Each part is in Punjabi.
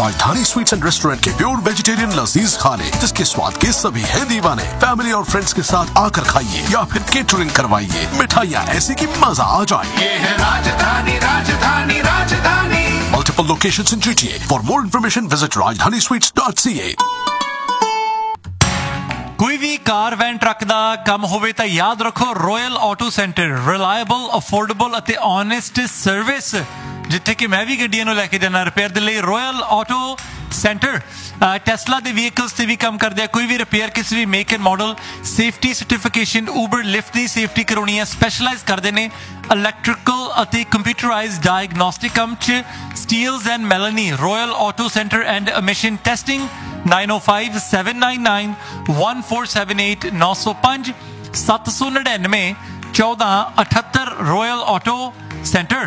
राजधानी स्वीट्स एंड रेस्टोरेंट के प्योर वेजिटेरियन लजीज खाने, जिसके स्वाद के सभी हैं दीवाने। फैमिली और फ्रेंड्स के साथ आकर खाइए या फिर केटरिंग करवाइए। मिठाइयाँ ऐसी कि मजा आ जाए। ये है राजधानी, राजधानी, राजधानी। Multiple locations in GTA. For more information, visit rajdanisweets.ca. कोई भी कार वैन ट्रक ਦਾ ਕੰਮ ਹੋਵੇ ਤਾਂ ਯਾਦ ਰੱਖੋ royal auto centre reliable affordable ਅਤੇ ਓਨੈਸਟ ਸਰਵਿਸ ਜਿੱਥੇ ਕਿ ਮੈਂ ਵੀ ਗੱਡੀਆਂ ਨੂੰ ਲੈ ਕੇ ਜਾਣਾ ਰਿਪੇਅਰ ਦੇ ਲਈ ਰੋਇਲ ਆਟੋ ਸੈਂਟਰ ਟੈਸਲਾ ਦੇ ਵਹੀਕਲਸ ਤੇ ਵੀ ਕੰਮ ਕਰਦੇ ਆ ਕੋਈ ਵੀ ਰਿਪੇਅਰ ਕਿਸੇ ਵੀ make and model safety certification Uber lift the safety ਕਰਾਉਣੀ ਹੈ ਸਪੈਸ਼ਲਾਈਜ਼ ਕਰਦੇ ਨੇ ਇਲੈਕਟ੍ਰੀਕਲ ਅਤੇ ਕੰਪਿਊਟਰਾਈਜ਼ਡ ਡਾਇਗਨੋਸਟਿਕ ਕੰਮ 'ਚ Steeles and ਮੈਲਨੀ royal auto centre and emission testing 9057991478 905 799 1478 royal auto centre.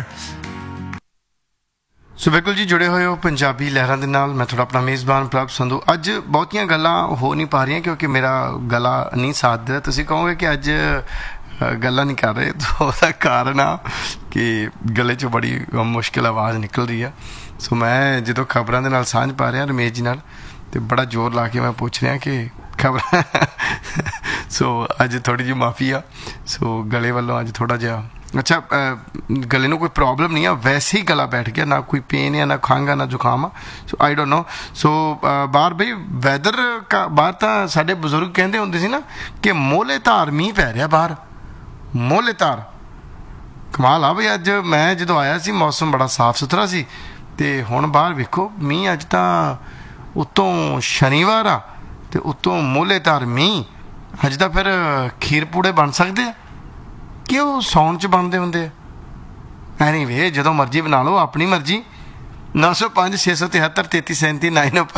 ਸੋ ਬਿਲਕੁਲ ਜੀ ਜੁੜੇ ਹੋਏ ਹੋ ਪੰਜਾਬੀ ਲਹਿਰਾਂ ਦੇ ਨਾਲ। ਮੈਂ ਤੁਹਾਡਾ ਆਪਣਾ ਮੇਜ਼ਬਾਨ ਪ੍ਰਭ ਸੰਧੂ। ਅੱਜ ਬਹੁਤੀਆਂ ਗੱਲਾਂ ਹੋ ਨਹੀਂ ਪਾ ਰਹੀਆਂ ਕਿਉਂਕਿ ਮੇਰਾ ਗਲਾ ਨਹੀਂ ਸਾਥ ਦੇ ਰਿਹਾ। ਤੁਸੀਂ ਕਹੋਗੇ ਕਿ ਅੱਜ ਗੱਲਾਂ ਨਹੀਂ ਕਰ ਰਹੇ ਤਾਂ ਉਹਦਾ ਕਾਰਨ ਆ ਕਿ ਗਲੇ 'ਚੋਂ ਬੜੀ ਮੁਸ਼ਕਿਲ ਆਵਾਜ਼ ਨਿਕਲ ਰਹੀ ਆ। ਸੋ ਮੈਂ ਜਦੋਂ ਖਬਰਾਂ ਦੇ ਨਾਲ ਸਾਂਝ ਪਾ ਰਿਹਾ ਰਮੇਸ਼ ਜੀ ਨਾਲ ਤੇ ਬੜਾ ਜ਼ੋਰ ਲਾ ਕੇ ਮੈਂ ਪੁੱਛ ਰਿਹਾ ਕਿ ਖਬਰਾਂ ਸੋ ਅੱਜ ਥੋੜ੍ਹੀ ਜਿਹੀ ਮਾਫੀ ਆ। ਸੋ ਗਲੇ ਵੱਲੋਂ ਅੱਜ ਥੋੜ੍ਹਾ ਜਿਹਾ ਅੱਛਾ ਗਲੇ ਨੂੰ ਕੋਈ ਪ੍ਰੋਬਲਮ ਨਹੀਂ ਆ ਵੈਸੇ ਹੀ ਗਲਾ ਬੈਠ ਗਿਆ ਨਾ ਕੋਈ ਪੇਨ ਆ ਨਾ ਖੰਘ ਆ ਨਾ ਜ਼ੁਕਾਮ ਆ। ਸੋ ਆਈ ਡੋਂਟ ਨੋ। ਸੋ ਬਾਹਰ ਬਈ ਵੈਦਰ ਬਾਹਰ ਤਾਂ ਸਾਡੇ ਬਜ਼ੁਰਗ ਕਹਿੰਦੇ ਹੁੰਦੇ ਸੀ ਨਾ ਕਿ ਮੋਹਲੇ ਧਾਰ ਮੀਂਹ ਪੈ ਰਿਹਾ ਬਾਹਰ ਮੋਹਲੇ ਧਾਰ। ਕਮਾਲ ਆ ਬਈ ਅੱਜ ਮੈਂ ਜਦੋਂ ਆਇਆ ਸੀ ਮੌਸਮ ਬੜਾ ਸਾਫ ਸੁਥਰਾ ਸੀ ਤੇ ਹੁਣ ਬਾਹਰ ਵੇਖੋ ਮੀਂਹ ਅੱਜ ਤਾਂ ਉੱਤੋਂ ਸ਼ਨੀਵਾਰ ਆ ਤੇ ਉੱਤੋਂ ਮੋਹਲੇ ਧਾਰ ਮੀਂਹ। ਅੱਜ ਤਾਂ ਫਿਰ ਖੀਰ ਪੂੜੇ ਬਣ ਸਕਦੇ ਆ ਕਿ ਉਹ ਸਾਉਣ 'ਚ ਬਣਦੇ ਹੁੰਦੇ ਆ। ਐਨੀਵੇ ਜਦੋਂ ਮਰਜ਼ੀ ਬਣਾ ਲਓ ਆਪਣੀ ਮਰਜ਼ੀ। 905 673 3337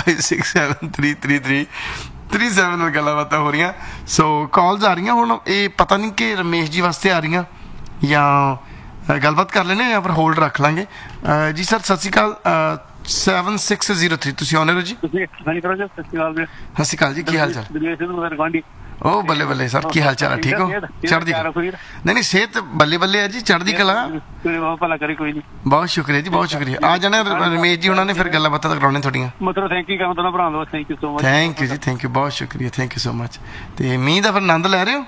9056733337 ਨਾਲ ਗੱਲਾਂ ਬਾਤਾਂ ਹੋ ਰਹੀਆਂ। ਸੋ ਕਾਲਸ ਆ ਰਹੀਆਂ ਹੁਣ ਇਹ ਪਤਾ ਨਹੀਂ ਕਿ ਰਮੇਸ਼ ਜੀ ਵਾਸਤੇ ਆ ਰਹੀਆਂ ਜਾਂ ਗੱਲਬਾਤ ਕਰ ਲੈਣੇ ਜਾਂ ਫਿਰ ਹੋਲਡ ਰੱਖ ਲਾਂਗੇ। ਜੀ ਸਰ ਸਤਿ ਸ਼੍ਰੀ ਅਕਾਲ 7603 ਤੁਸੀਂ ਆਉਣੇ ਹੋ ਜੀ। ਸਤਿ ਸ਼੍ਰੀ ਅਕਾਲ ਜੀ ਕੀ ਹਾਲ ਚਾਲ। ਉਹ ਬੱਲੇ ਬੱਲੇ ਸਰ ਕੀ ਹਾਲ ਚਾਲ ਹੈ ਠੀਕ ਹੋ ਚੜ੍ਹਦੀ ਕਲਾ। ਨਹੀਂ ਸਿਹਤ ਬੱਲੇ ਬੱਲੇ ਹੈ ਜੀ ਚੜ੍ਹਦੀ ਕਲਾ। ਬਹੁਤ ਸ਼ੁਕਰੀਆ ਜੀ ਬਹੁਤ ਸ਼ੁਕਰੀਆ। ਆ ਜਾਣਾ ਰਮੇਸ਼ ਜੀ ਉਹਨਾਂ ਨੇ ਫਿਰ ਗੱਲਾਂ ਬਾਤਾਂ ਕਰਾਉਣੀਆਂ ਤੁਹਾਡੀਆਂ। ਥੈਂਕ ਯੂ ਜੀ ਥੈਂਕ ਯੂ ਬਹੁਤ ਸ਼ੁਕਰੀਆ ਥੈਂਕ ਯੂ ਸੋ ਮਚ। ਤੇ ਮੀਂਹ ਦਾ ਫਿਰ ਆਨੰਦ ਲੈ ਰਹੇ ਹੋ।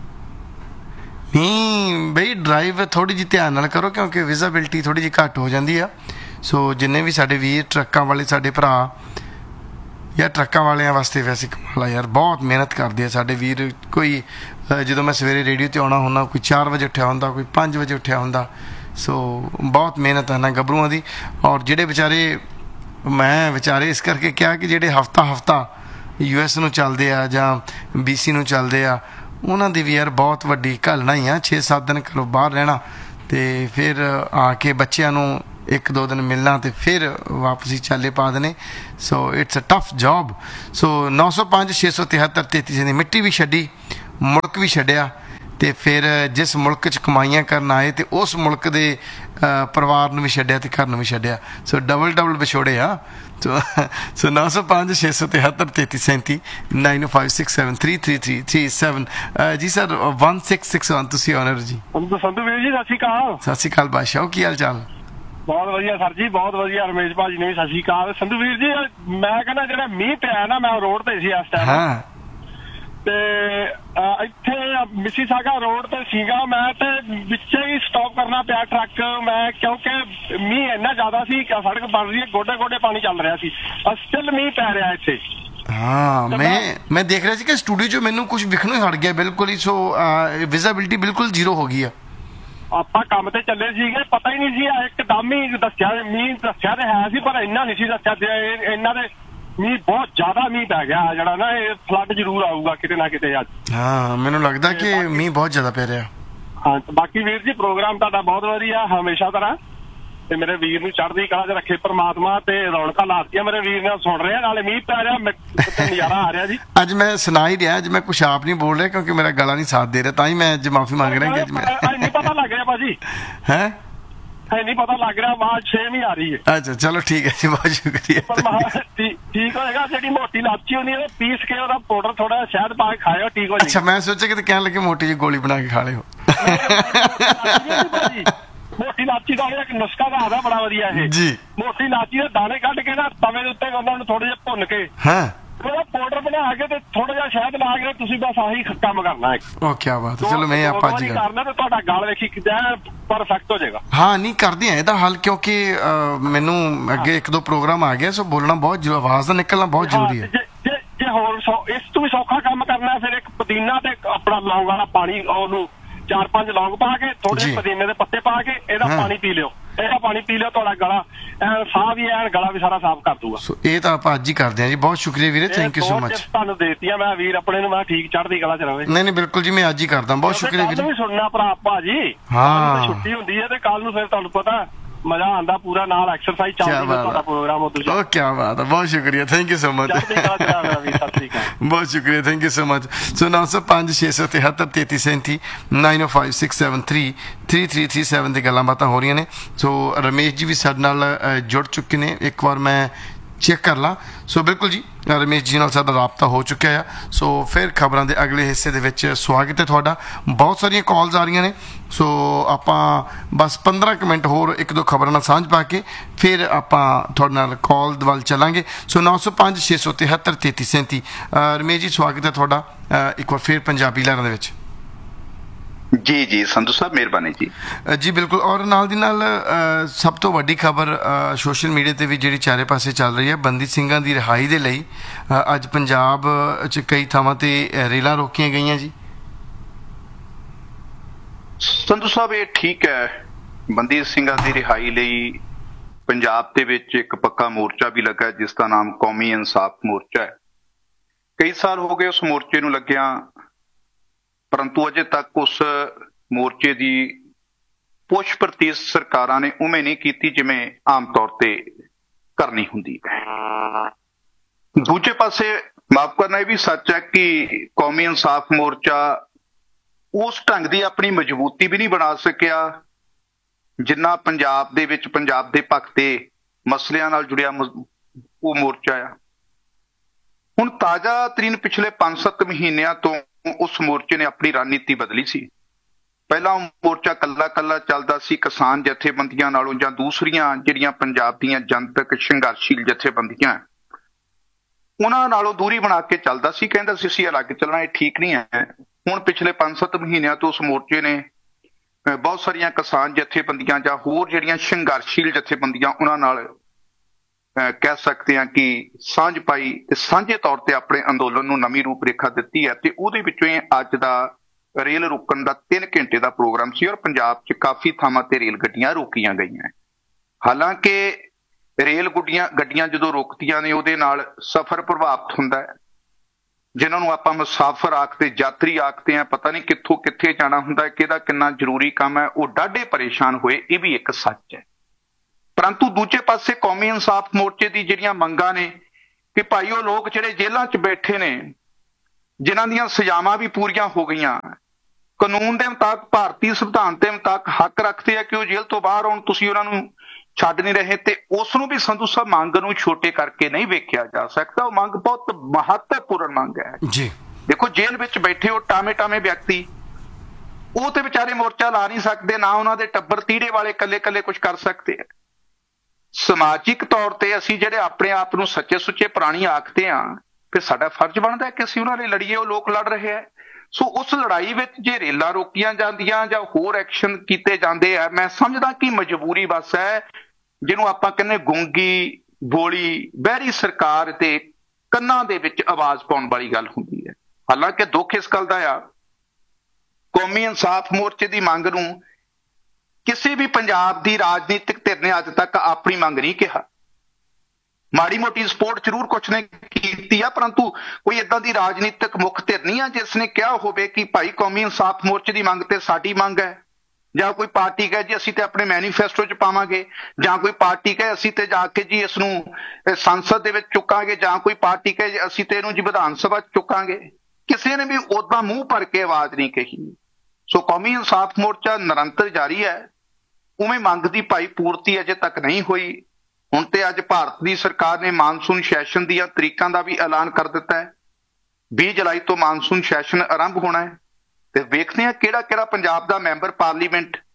ਮੀਂਹ ਬਈ ਡਰਾਈਵ ਥੋੜ੍ਹੀ ਜਿਹੀ ਧਿਆਨ ਨਾਲ ਕਰੋ ਕਿਉਂਕਿ ਵਿਜ਼ਿਬਿਲਿਟੀ ਥੋੜ੍ਹੀ ਜਿਹੀ ਘੱਟ ਹੋ ਜਾਂਦੀ ਆ। ਸੋ ਜਿੰਨੇ ਵੀ ਸਾਡੇ ਵੀਰ ਟਰੱਕਾਂ ਵਾਲੇ ਸਾਡੇ ਭਰਾ ਯਾਰ ਟਰੱਕਾਂ ਵਾਲਿਆਂ ਵਾਸਤੇ ਵੈਸੇ ਕਮਾਲ ਆ ਯਾਰ ਬਹੁਤ ਮਿਹਨਤ ਕਰਦੇ ਆ ਸਾਡੇ ਵੀਰ। ਕੋਈ ਜਦੋਂ ਮੈਂ ਸਵੇਰੇ ਰੇਡੀਓ 'ਤੇ ਆਉਣਾ ਹੁੰਦਾ ਕੋਈ 4 ਵਜੇ ਉੱਠਿਆ ਹੁੰਦਾ ਕੋਈ 5 ਵਜੇ ਉੱਠਿਆ ਹੁੰਦਾ। ਸੋ ਬਹੁਤ ਮਿਹਨਤ ਹੈ ਨਾ ਗੱਭਰੂਆਂ ਦੀ। ਔਰ ਜਿਹੜੇ ਵਿਚਾਰੇ ਇਸ ਕਰਕੇ ਕਿਹਾ ਕਿ ਜਿਹੜੇ ਹਫਤਾ US ਨੂੰ ਚੱਲਦੇ ਆ ਜਾਂ BC ਨੂੰ ਚੱਲਦੇ ਆ ਉਹਨਾਂ ਦੀ ਵੀ ਯਾਰ ਬਹੁਤ ਵੱਡੀ ਘੱਲਣਾ ਹੀ ਆ। 6-7 ਦਿਨ ਘਰੋਂ ਬਾਹਰ ਰਹਿਣਾ ਤੇ ਫਿਰ ਆ ਕੇ ਬੱਚਿਆਂ ਨੂੰ 1-2 ਦਿਨ ਮਿਲਣਾ ਤੇ ਫਿਰ ਵਾਪਸੀ ਚਾਲੇ ਪਾ ਦੇਣੇ। So it's a tough job. ਸੋ 905 673 33 ਦੀ ਮਿੱਟੀ ਵੀ ਛੱਡੀ ਮੁਲਕ ਵੀ ਛੱਡਿਆ ਤੇ ਫਿਰ ਜਿਸ ਮੁਲਕ 'ਚ ਕਮਾਈਆਂ ਕਰਨ ਆਏ ਤੇ ਉਸ ਮੁਲਕ ਦੇ ਪਰਿਵਾਰ ਨੂੰ ਵੀ ਛੱਡਿਆ ਤੇ ਘਰ ਨੂੰ ਵੀ ਛੱਡਿਆ। ਸੋ ਡਬਲ ਵਿਛੋੜੇ ਆ। ਸੋ 905 673 33 9056733337 ਜੀ ਸਰ 1661 ਤੁਸੀਂ ਆਨਰ ਜੀ। ਸੰਧੂ ਵੀਰ ਜੀ ਸਤਿ ਸ਼੍ਰੀ ਅਕਾਲ ਬਾਦਸ਼ਾਹ ਕੀ ਹਾਲ ਚਾਲ। ਬਹੁਤ ਵਧੀਆ ਸਰ ਜੀ ਬਹੁਤ ਵਧੀਆ। ਰਮੇਸ਼ ਭਾਜੀ ਨੇ ਵੀ ਸਤਿ ਸ਼੍ਰੀ ਅਕਾਲ। ਸੰਧੂ ਵੀਰ ਜੀ ਮੈਂ ਕਹਿੰਦਾ ਜਿਹੜਾ ਮੀਂਹ ਪਿਆ ਨਾ ਮੈਂ ਰੋਡ ਤੇ ਸੀ ਇਸ ਟਾਈਮ ਤੇ ਇੱਥੇ ਮਿਸੀਸਾਗਾ ਰੋਡ ਤੇ ਸੀਗਾ ਮੈਂ ਤੇ ਵਿੱਚੇ ਹੀ ਸਟਾਪ ਕਰਨਾ ਪਿਆ ਟਰੱਕ ਮੈਂ ਕਿਉਂਕਿ ਮੀਂਹ ਇੰਨਾ ਜ਼ਿਆਦਾ ਸੀ ਸੜਕ ਬਣ ਰਹੀ ਹੈ ਗੋਡੇ ਗੋਡੇ ਪਾਣੀ ਚੱਲ ਰਿਹਾ ਸੀ ਸਟਿਲ ਮੀਂਹ ਪੈ ਰਿਹਾ ਇੱਥੇ। ਹਾਂ ਮੈਂ ਦੇਖ ਰਿਹਾ ਸੀ ਕਿ ਸਟੂਡੀਓ 'ਚ ਮੈਨੂੰ ਕੁਝ ਵਿਖਣੋਂ ਹੀ ਹਟ ਗਿਆ ਬਿਲਕੁਲ ਹੀ। ਸੋ ਵਿਜ਼ਿਬਿਲਿਟੀ ਬਿਲਕੁਲ ਜ਼ੀਰੋ ਹੋ ਗਈ ਆ। ਆਪਾਂ ਕੰਮ ਤੇ ਚੱਲੇ ਸੀਗੇ ਪਤਾ ਹੀ ਨਹੀਂ ਸੀ ਇੱਕਦਮ ਹੀ ਦੱਸਿਆ ਮੀਂਹ ਦੱਸਿਆ ਤੇ ਹੈ ਸੀ ਪਰ ਇੰਨਾ ਨਹੀਂ ਸੀ ਦੱਸਿਆ ਇਹਨਾਂ ਦੇ ਮੀਂਹ ਬਹੁਤ ਜ਼ਿਆਦਾ ਮੀਂਹ ਪੈ ਗਿਆ ਜਿਹੜਾ ਨਾ ਇਹ ਫਲੱਡ ਜ਼ਰੂਰ ਆਊਗਾ ਕਿਤੇ ਨਾ ਕਿਤੇ ਅੱਜ। ਹਾਂ ਮੈਨੂੰ ਲੱਗਦਾ ਕਿ ਮੀਂਹ ਬਹੁਤ ਜ਼ਿਆਦਾ ਪੈ ਰਿਹਾ। ਹਾਂ ਬਾਕੀ ਵੀਰ ਜੀ ਪ੍ਰੋਗਰਾਮ ਤੁਹਾਡਾ ਬਹੁਤ ਵਧੀਆ ਹਮੇਸ਼ਾ ਤਰ੍ਹਾਂ ਤੇ ਮੇਰੇ ਵੀਰ ਨੂੰ ਚੜ੍ਹਦੀ ਕਲਾ 'ਚ ਰੱਖੇ ਪ੍ਰਮਾਤਮਾ ਤੇ ਰੌਣਕਾਂ ਲਾਤੀਆਂ ਮੇਰੇ ਵੀਰ ਨਾਲ ਸੁਣ ਰਿਹਾ ਨਾਲੇ ਮੀਂਹ ਪੈ ਰਿਹਾ ਨਜ਼ਾਰਾ ਆ ਰਿਹਾ ਜੀ। ਅੱਜ ਮੈਂ ਸੁਣਾ ਹੀ ਰਿਹਾ ਅੱਜ ਮੈਂ ਕੁਛ ਆਪ ਨਹੀਂ ਬੋਲ ਰਿਹਾ ਕਿਉਂਕਿ ਮੇਰਾ ਗਲਾ ਨਹੀਂ ਸਾਥ ਦੇ ਰਿਹਾ ਤਾਂ ਹੀ ਮੈਂ ਅੱਜ ਮਾਫੀ ਮੰਗ ਰਿਹਾ ਕਿ ਅੱਜ ਮੈਂ ਨਹੀਂ ਪਤਾ ਲੱਗ ਰਿਹਾ ਭਾਜੀ ਹੈ ਨਹੀਂ ਪਤਾ ਲੱਗ ਰਿਹਾ ਆਵਾਜ਼ ਸੇਮ ਹੀ ਆ ਰਹੀ ਹੈ। ਅੱਛਾ ਚਲੋ ਠੀਕ ਹੈ ਜੀ ਬਹੁਤ ਸ਼ੁਕਰੀਆ। ਠੀਕ ਹੋਏਗਾ ਜਿਹੜੀ ਮੋਟੀ ਲਾਚੀ ਹੁੰਦੀ ਹੈ ਪੀਸ ਕੇ ਉਹਦਾ ਪਾਊਡਰ ਥੋੜਾ ਸ਼ਹਿਦ ਪਾ ਕੇ ਖਾਇਓ ਠੀਕ ਹੋ ਜਾਏਗਾ। ਅੱਛਾ ਮੈਂ ਸੋਚਿਆ ਕਿ ਕਹਿਣ ਲੱਗੇ ਮੋਟੀ ਜਿਹੀ ਗੋਲੀ ਬਣਾ ਕੇ ਖਾ ਲਿਓ। ਮੋਟੀ ਇਲਾਚੀ ਦਾ ਇੱਕ ਨੁਸਖਾ ਦਾ ਆਦਾ ਬੜਾ ਵਧੀਆ ਇਹ ਜੀ। ਮੋਟੀ ਇਲਾਚੀ ਦੇ ਦਾਣੇ ਕੱਢ ਕੇ ਨਾ ਤਵੇ ਦੇ ਉੱਤੇ ਉਹਨਾਂ ਨੂੰ ਥੋੜੇ ਜਿਹਾ ਭੁੰਨ ਕੇ ਹਾਂ ਉਹਦਾ ਪਾਊਡਰ ਬਣਾ ਕੇ ਤੇ ਥੋੜਾ ਜਿਹਾ ਸ਼ਹਿਦ ਲਾ ਕੇ ਤੁਸੀਂ ਬਸ ਆਹੀ ਕੰਮ ਕਰਨਾ ਹੈ। ਉਹ ਕੀ ਬਾਤ ਹੈ, ਚਲੋ ਮੈਂ ਆਪਾਂ ਅੱਜ ਕਰਨਾ ਤੇ ਤੁਹਾਡਾ ਗਲ ਵੇਖੀ ਕਿਦਾਂ ਪਰਫੈਕਟ ਹੋ ਜਾਏਗਾ। ਹਾਂ ਨਹੀਂ ਕਰਦੇ ਆ ਇਹਦਾ ਹੱਲ, ਕਿਉਂਕਿ ਮੈਨੂੰ ਅੱਗੇ ਇੱਕ ਦੋ ਪ੍ਰੋਗਰਾਮ ਆ ਗਿਆ, ਸੋ ਬੋਲਣਾ ਬਹੁਤ ਆਵਾਜ਼ ਦਾ ਨਿਕਲਣਾ ਬਹੁਤ ਜ਼ਰੂਰੀ ਹੈ। ਜੇ ਹੋਰ ਇਸ ਤੋਂ ਵੀ ਸੌਖਾ ਕੰਮ ਕਰਨਾ ਫਿਰ ਇੱਕ ਪੁਦੀਨਾ ਤੇ ਆਪਣਾ ਲੌਂਗ ਵਾਲਾ ਪਾਣੀ, ਉਹਨੂੰ 4-5 ਲੌਂਗ ਪਾ ਕੇ ਥੋੜੇ ਜਿਹੇ ਪੁਦੀਨੇ ਦੇ ਪੱਤੇ ਪਾ ਕੇ ਇਹਦਾ ਪਾਣੀ ਪੀ ਲਿਓ। ਇਹਦਾ ਪਾਣੀ ਪੀ ਲਿਓ, ਤੁਹਾਡਾ ਗਲਾ ਐਨ ਸਾਹ ਵੀ ਐਨ ਗਲਾ ਵੀ ਸਾਰਾ ਸਾਫ਼ ਕਰ ਦੂਗਾ। ਸੋ ਇਹ ਤਾਂ ਆਪਾਂ ਅੱਜ ਹੀ ਕਰਦੇ ਹਾਂ ਜੀ। ਬਹੁਤ ਸ਼ੁਕਰੀਆ ਵੀਰੇ, ਥੈਂਕ ਯੂ ਸੋ ਮਚ। ਤੁਹਾਨੂੰ ਦੇਤੀਆਂ ਮੈਂ ਵੀਰ ਆਪਣੇ ਨੂੰ, ਮੈਂ ਠੀਕ ਚੜ੍ਹਦੀ ਗਲਾ ਚ ਰਵੇ। ਨਹੀਂ ਬਿਲਕੁਲ ਜੀ, ਮੈਂ ਅੱਜ ਹੀ ਕਰਦਾ। ਬਹੁਤ ਸ਼ੁਕਰੀਆ ਵੀਰੇ। ਵੀ ਸੁਣਨਾ ਭਰਾ ਭਾਜੀ, ਹਾਂ ਛੁੱਟੀ ਹੁੰਦੀ ਹੈ ਤੇ ਕੱਲ ਨੂੰ ਫਿਰ ਤੁਹਾਨੂੰ ਪਤਾ ਮਜ਼ਾ ਆਂਦਾ ਪੂਰਾ, ਨਾਲ ਐਕਸਰਸਾਈਜ਼ ਚੱਲਦੀ ਤੁਹਾਡਾ ਪ੍ਰੋਗਰਾਮ ਉਦੋਂ। ਉਹ ਕੀ ਬਾਤ ਹੈ, ਬਹੁਤ ਸ਼ੁਕਰੀਆ, ਥੈਂਕ ਯੂ ਸੋ ਮਚ। ਬਹੁਤ ਸ਼ੁਕਰੀਆ, ਥੈਂਕ ਯੂ ਸੋ ਮਚ। ਸੋ 905 673 3337 905673 3337 ਦੀ ਗੱਲਾਂ ਬਾਤਾਂ ਹੋ ਰਹੀਆਂ ਨੇ। ਸੋ ਰਮੇਸ਼ ਜੀ ਵੀ ਸਾਡੇ ਨਾਲ ਜੁੜ ਚੁੱਕੇ ਨੇ, ਇੱਕ ਵਾਰ ਮੈਂ ਚੈੱਕ ਕਰ ਲਾਂ। ਸੋ ਬਿਲਕੁਲ ਜੀ, ਰਮੇਸ਼ ਜੀ ਨਾਲ ਸਾਡਾ ਰਾਬਤਾ ਹੋ ਚੁੱਕਿਆ ਆ। ਸੋ ਫਿਰ ਖਬਰਾਂ ਦੇ ਅਗਲੇ ਹਿੱਸੇ ਦੇ ਵਿੱਚ ਸਵਾਗਤ ਹੈ ਤੁਹਾਡਾ। ਬਹੁਤ ਸਾਰੀਆਂ ਕਾਲਸ ਆ ਰਹੀਆਂ ਨੇ, ਸੋ ਆਪਾਂ ਬਸ 15 ਕੁ ਮਿੰਟ ਹੋਰ ਇੱਕ ਦੋ ਖਬਰਾਂ ਨਾਲ ਸਾਂਝ ਪਾ ਕੇ ਫਿਰ ਆਪਾਂ ਤੁਹਾਡੇ ਨਾਲ ਕਾਲ ਵੱਲ ਚੱਲਾਂਗੇ। ਸੋ 905 673 3337 ਰਮੇਸ਼ ਜੀ ਸਵਾਗਤ ਹੈ ਤੁਹਾਡਾ ਇੱਕ ਵਾਰ ਫਿਰ ਪੰਜਾਬੀ ਲਹਿਰਾਂ ਦੇ ਵਿੱਚ। ਜੀ ਸੰਧੂ ਸਾਹਿਬ, ਮਿਹਰਬਾਨੀ ਜੀ। ਜੀ ਬਿਲਕੁਲ, ਔਰ ਨਾਲ ਦੀ ਨਾਲ ਸਭ ਤੋਂ ਵੱਡੀ ਖਬਰ ਸੋਸ਼ਲ ਮੀਡੀਆ ਤੇ ਵੀ ਜਿਹੜੀ ਚਾਰੇ ਪਾਸੇ ਚੱਲ ਰਹੀ ਹੈ, ਬੰਦੀ ਸਿੰਘਾਂ ਦੀ ਰਿਹਾਈ ਦੇ ਲਈ ਅੱਜ ਪੰਜਾਬ 'ਚ ਕਈ ਥਾਵਾਂ ਤੇ ਰੇਲਾਂ ਰੋਕੀਆਂ ਗਈਆਂ ਜੀ। ਸੰਧੂ ਸਾਹਿਬ ਇਹ ਠੀਕ ਹੈ, ਬੰਦੀ ਸਿੰਘਾਂ ਦੀ ਰਿਹਾਈ ਲਈ ਪੰਜਾਬ ਦੇ ਵਿੱਚ ਇੱਕ ਪੱਕਾ ਮੋਰਚਾ ਵੀ ਲੱਗਾ ਜਿਸ ਦਾ ਨਾਮ ਕੌਮੀ ਇਨਸਾਫ ਮੋਰਚਾ ਹੈ। ਕਈ ਸਾਲ ਹੋ ਗਏ ਉਸ ਮੋਰਚੇ ਨੂੰ ਲੱਗਿਆ, ਪਰੰਤੂ ਅਜੇ ਤੱਕ ਉਸ ਮੋਰਚੇ ਦੀ ਪੁੱਛ ਪ੍ਰਤੀ ਸਰਕਾਰਾਂ ਨੇ ਉਵੇਂ ਨਹੀਂ ਕੀਤੀ ਜਿਵੇਂ ਆਮ ਤੌਰ ਤੇ ਕਰਨੀ ਹੁੰਦੀ ਹੈ। ਦੂਜੇ ਪਾਸੇ ਮਾਫ ਕਰਨਾ ਇਹ ਵੀ ਸੱਚ ਹੈ ਕਿ ਕੌਮੀ ਇਨਸਾਫ ਮੋਰਚਾ ਉਸ ਢੰਗ ਦੀ ਆਪਣੀ ਮਜ਼ਬੂਤੀ ਵੀ ਨਹੀਂ ਬਣਾ ਸਕਿਆ ਜਿੰਨਾ ਪੰਜਾਬ ਦੇ ਵਿੱਚ ਪੰਜਾਬ ਦੇ ਪੱਖ ਦੇ ਮਸਲਿਆਂ ਨਾਲ ਜੁੜਿਆ ਉਹ ਮੋਰਚਾ ਆ। ਹੁਣ ਤਾਜ਼ਾ ਤਰੀਨ ਪਿਛਲੇ 5-7 ਮਹੀਨਿਆਂ ਤੋਂ ਉਸ ਮੋਰਚੇ ਨੇ ਆਪਣੀ ਰਣਨੀਤੀ ਬਦਲੀ ਸੀ। ਪਹਿਲਾਂ ਉਹ ਮੋਰਚਾ ਕੱਲਾ ਚੱਲਦਾ ਸੀ ਕਿਸਾਨ ਜਥੇਬੰਦੀਆਂ ਨਾਲੋਂ ਜਾਂ ਦੂਸਰੀਆਂ ਜਿਹੜੀਆਂ ਪੰਜਾਬ ਦੀਆਂ ਜਨਤਕ ਸੰਘਰਸ਼ੀਲ ਜਥੇਬੰਦੀਆਂ ਉਹਨਾਂ ਨਾਲੋਂ ਦੂਰੀ ਬਣਾ ਕੇ ਚੱਲਦਾ ਸੀ, ਕਹਿੰਦਾ ਸੀ ਅਸੀਂ ਅਲੱਗ ਚੱਲਣਾ, ਇਹ ਠੀਕ ਨਹੀਂ ਹੈ। ਹੁਣ ਪਿਛਲੇ 5-7 ਮਹੀਨਿਆਂ ਤੋਂ ਉਸ ਮੋਰਚੇ ਨੇ ਬਹੁਤ ਸਾਰੀਆਂ ਕਿਸਾਨ ਜਥੇਬੰਦੀਆਂ ਜਾਂ ਹੋਰ ਜਿਹੜੀਆਂ ਸੰਘਰਸ਼ੀਲ ਜਥੇਬੰਦੀਆਂ ਉਹਨਾਂ ਨਾਲ ਕਹਿ ਸਕਦੇ ਹਾਂ ਕਿ ਸਾਂਝ ਪਾਈ ਤੇ ਸਾਂਝੇ ਤੌਰ ਤੇ ਆਪਣੇ ਅੰਦੋਲਨ ਨੂੰ ਨਵੀਂ ਰੂਪ ਰੇਖਾ ਦਿੱਤੀ ਹੈ। ਤੇ ਉਹਦੇ ਵਿੱਚੋਂ ਅੱਜ ਦਾ ਰੇਲ ਰੋਕਣ ਦਾ 3 ਘੰਟੇ ਦਾ ਪ੍ਰੋਗਰਾਮ ਸੀ ਔਰ ਪੰਜਾਬ 'ਚ ਕਾਫੀ ਥਾਵਾਂ ਤੇ ਰੇਲ ਗੱਡੀਆਂ ਰੋਕੀਆਂ ਗਈਆਂ। ਹਾਲਾਂਕਿ ਰੇਲ ਗੱਡੀਆਂ ਜਦੋਂ ਰੁਕਦੀਆਂ ਨੇ ਉਹਦੇ ਨਾਲ ਸਫ਼ਰ ਪ੍ਰਭਾਵਿਤ ਹੁੰਦਾ ਹੈ। ਜਿਨ੍ਹਾਂ ਨੂੰ ਆਪਾਂ ਮੁਸਾਫਰ ਆਖਦੇ, ਯਾਤਰੀ ਆਖਦੇ ਆ, ਪਤਾ ਨਹੀਂ ਕਿੱਥੋਂ ਕਿੱਥੇ ਜਾਣਾ ਹੁੰਦਾ ਹੈ, ਕਿਹਦਾ ਕਿੰਨਾ ਜ਼ਰੂਰੀ ਕੰਮ ਹੈ, ਉਹ ਡਾਢੇ ਪਰੇਸ਼ਾਨ ਹੋਏ, ਇਹ ਵੀ ਇੱਕ ਸੱਚ ਹੈ। ਪਰੰਤੂ ਦੂਜੇ ਪਾਸੇ ਕੌਮੀ ਇਨਸਾਫ ਮੋਰਚੇ ਦੀ ਜਿਹੜੀਆਂ ਮੰਗਾਂ ਨੇ ਕਿ ਭਾਈ ਉਹ ਲੋਕ ਜਿਹੜੇ ਜੇਲ੍ਹਾਂ 'ਚ ਬੈਠੇ ਨੇ, ਜਿਨ੍ਹਾਂ ਦੀਆਂ ਸਜ਼ਾਵਾਂ ਵੀ ਪੂਰੀਆਂ ਹੋ ਗਈਆਂ, ਕਾਨੂੰਨ ਦੇ ਮੁਤਾਬਕ ਭਾਰਤੀ ਸੰਵਿਧਾਨ ਦੇ ਮੁਤਾਬਕ ਹੱਕ ਰੱਖਦੇ ਆ ਕਿ ਉਹ ਜੇਲ੍ਹ ਤੋਂ ਬਾਹਰ ਆਉਣ, ਤੁਸੀਂ ਉਹਨਾਂ ਨੂੰ ਛੱਡ ਨਹੀਂ ਰਹੇ। ਤੇ ਉਸ ਨੂੰ ਵੀ ਸੰਧੂ ਸਾਹਿਬ ਮੰਗ ਨੂੰ ਛੋਟੇ ਕਰਕੇ ਨਹੀਂ ਵੇਖਿਆ ਜਾ ਸਕਦਾ। ਉਹ ਮੰਗ ਬਹੁਤ ਮਹੱਤਵਪੂਰਨ ਮੰਗ ਹੈ ਜੀ। ਦੇਖੋ ਜੇਲ੍ਹ ਵਿੱਚ ਬੈਠੇ ਉਹ ਟਾਵੇਂ ਵਿਅਕਤੀ, ਉਹ ਤੇ ਵਿਚਾਰੇ ਮੋਰਚਾ ਲਾ ਨਹੀਂ ਸਕਦੇ, ਨਾ ਉਹਨਾਂ ਦੇ ਟੱਬਰ ਤੀੜੇ ਵਾਲੇ ਕੱਲੇ ਕੁਝ ਕਰ ਸਕਦੇ ਆ। ਸਮਾਜਿਕ ਤੌਰ ਤੇ ਅਸੀਂ ਜਿਹੜੇ ਆਪਣੇ ਆਪ ਨੂੰ ਸੱਚੇ ਸੁੱਚੇ ਪ੍ਰਾਣੀ ਆਖਦੇ ਆ, ਫਿਰ ਸਾਡਾ ਫਰਜ਼ ਬਣਦਾ ਕਿ ਅਸੀਂ ਉਹਨਾਂ ਲਈ ਲੜੀਏ। ਉਹ ਲੋਕ ਲੜ ਰਹੇ ਆ। ਸੋ ਉਸ ਲੜਾਈ ਵਿੱਚ ਜੇ ਰੇਲਾਂ ਰੋਕੀਆਂ ਜਾਂਦੀਆਂ ਜਾਂ ਹੋਰ ਐਕਸ਼ਨ ਕੀਤੇ ਜਾਂਦੇ ਆ, ਮੈਂ ਸਮਝਦਾ ਕਿ ਮਜਬੂਰੀ ਬਸ ਹੈ, ਜਿਹਨੂੰ ਆਪਾਂ ਕਹਿੰਦੇ ਗੂੰਗੀ ਬੋਲੀ ਬਹਿਰੀ ਸਰਕਾਰ ਦੇ ਕੰਨਾਂ ਦੇ ਵਿੱਚ ਆਵਾਜ਼ ਪਾਉਣ ਵਾਲੀ ਗੱਲ ਹੁੰਦੀ ਹੈ। ਹਾਲਾਂਕਿ ਦੁੱਖ ਇਸ ਗੱਲ ਦਾ ਆ, ਕੌਮੀ ਇਨਸਾਫ ਮੋਰਚੇ ਦੀ ਮੰਗ ਨੂੰ ਕਿਸੇ ਵੀ ਪੰਜਾਬ ਦੀ ਰਾਜਨੀਤਿਕ ਧਿਰ ਨੇ ਅੱਜ ਤੱਕ ਆਪਣੀ ਮੰਗ ਨਹੀਂ ਕਿਹਾ। ਮਾੜੀ ਮੋਟੀ ਸਪੋਰਟ ਜ਼ਰੂਰ ਕੁਛ ਨੇ ਕੀਤੀ ਆ, ਪਰੰਤੂ ਕੋਈ ਏਦਾਂ ਦੀ ਰਾਜਨੀਤਿਕ ਮੁੱਖ ਧਿਰ ਨਹੀਂ ਆ ਜਿਸ ਨੇ ਕਿਹਾ ਹੋਵੇ ਕਿ ਭਾਈ ਕੌਮੀ ਇਨਸਾਫ ਮੋਰਚੇ ਦੀ ਮੰਗ ਤੇ ਸਾਡੀ ਮੰਗ ਹੈ, ਜਾਂ ਕੋਈ ਪਾਰਟੀ ਕਹੇ ਜੀ ਅਸੀਂ ਤੇ ਆਪਣੇ ਮੈਨੀਫੈਸਟੋ 'ਚ ਪਾਵਾਂਗੇ, ਜਾਂ ਕੋਈ ਪਾਰਟੀ ਕਹੇ ਅਸੀਂ ਤੇ ਜਾ ਕੇ ਜੀ ਇਸ ਨੂੰ ਸੰਸਦ ਦੇ ਵਿੱਚ ਚੁੱਕਾਂਗੇ, ਜਾਂ ਕੋਈ ਪਾਰਟੀ ਕਹੇ ਅਸੀਂ ਤੇ ਇਹਨੂੰ ਜੀ ਵਿਧਾਨ ਸਭਾ 'ਚ ਚੁੱਕਾਂਗੇ। ਕਿਸੇ ਨੇ ਵੀ ਉਦਾਂ ਮੂੰਹ ਭਰ ਕੇ ਆਵਾਜ਼ ਨਹੀਂ ਕਹੀ। ਸੋ ਕੌਮੀ ਇਨਸਾਫ ਮੋਰਚਾ ਨਿਰੰਤਰ ਜਾਰੀ ਹੈ। ਉਵੇਂ ਮੰਗ ਦੀ ਭਾਈ ਪੂਰਤੀ ਅਜੇ ਤੱਕ ਨਹੀਂ ਹੋਈ। ਹੁਣ ਤੇ ਅੱਜ ਭਾਰਤ ਦੀ ਸਰਕਾਰ ਨੇ ਮਾਨਸੂਨ ਸੈਸ਼ਨ ਦੀਆਂ ਤਰੀਕਾਂ ਦਾ ਵੀ ਐਲਾਨ ਕਰ ਦਿੱਤਾ ਹੈ। 20 ਜੁਲਾਈ ਤੋਂ ਮਾਨਸੂਨ ਸੈਸ਼ਨ ਆਰੰਭ ਹੋਣਾ ਹੈ ਤੇ ਵੇਖਦੇ ਹਾਂ ਕਿਹੜਾ ਪੰਜਾਬ ਦਾ ਮੈਂਬਰ ਪਾਰਲੀਮੈਂਟ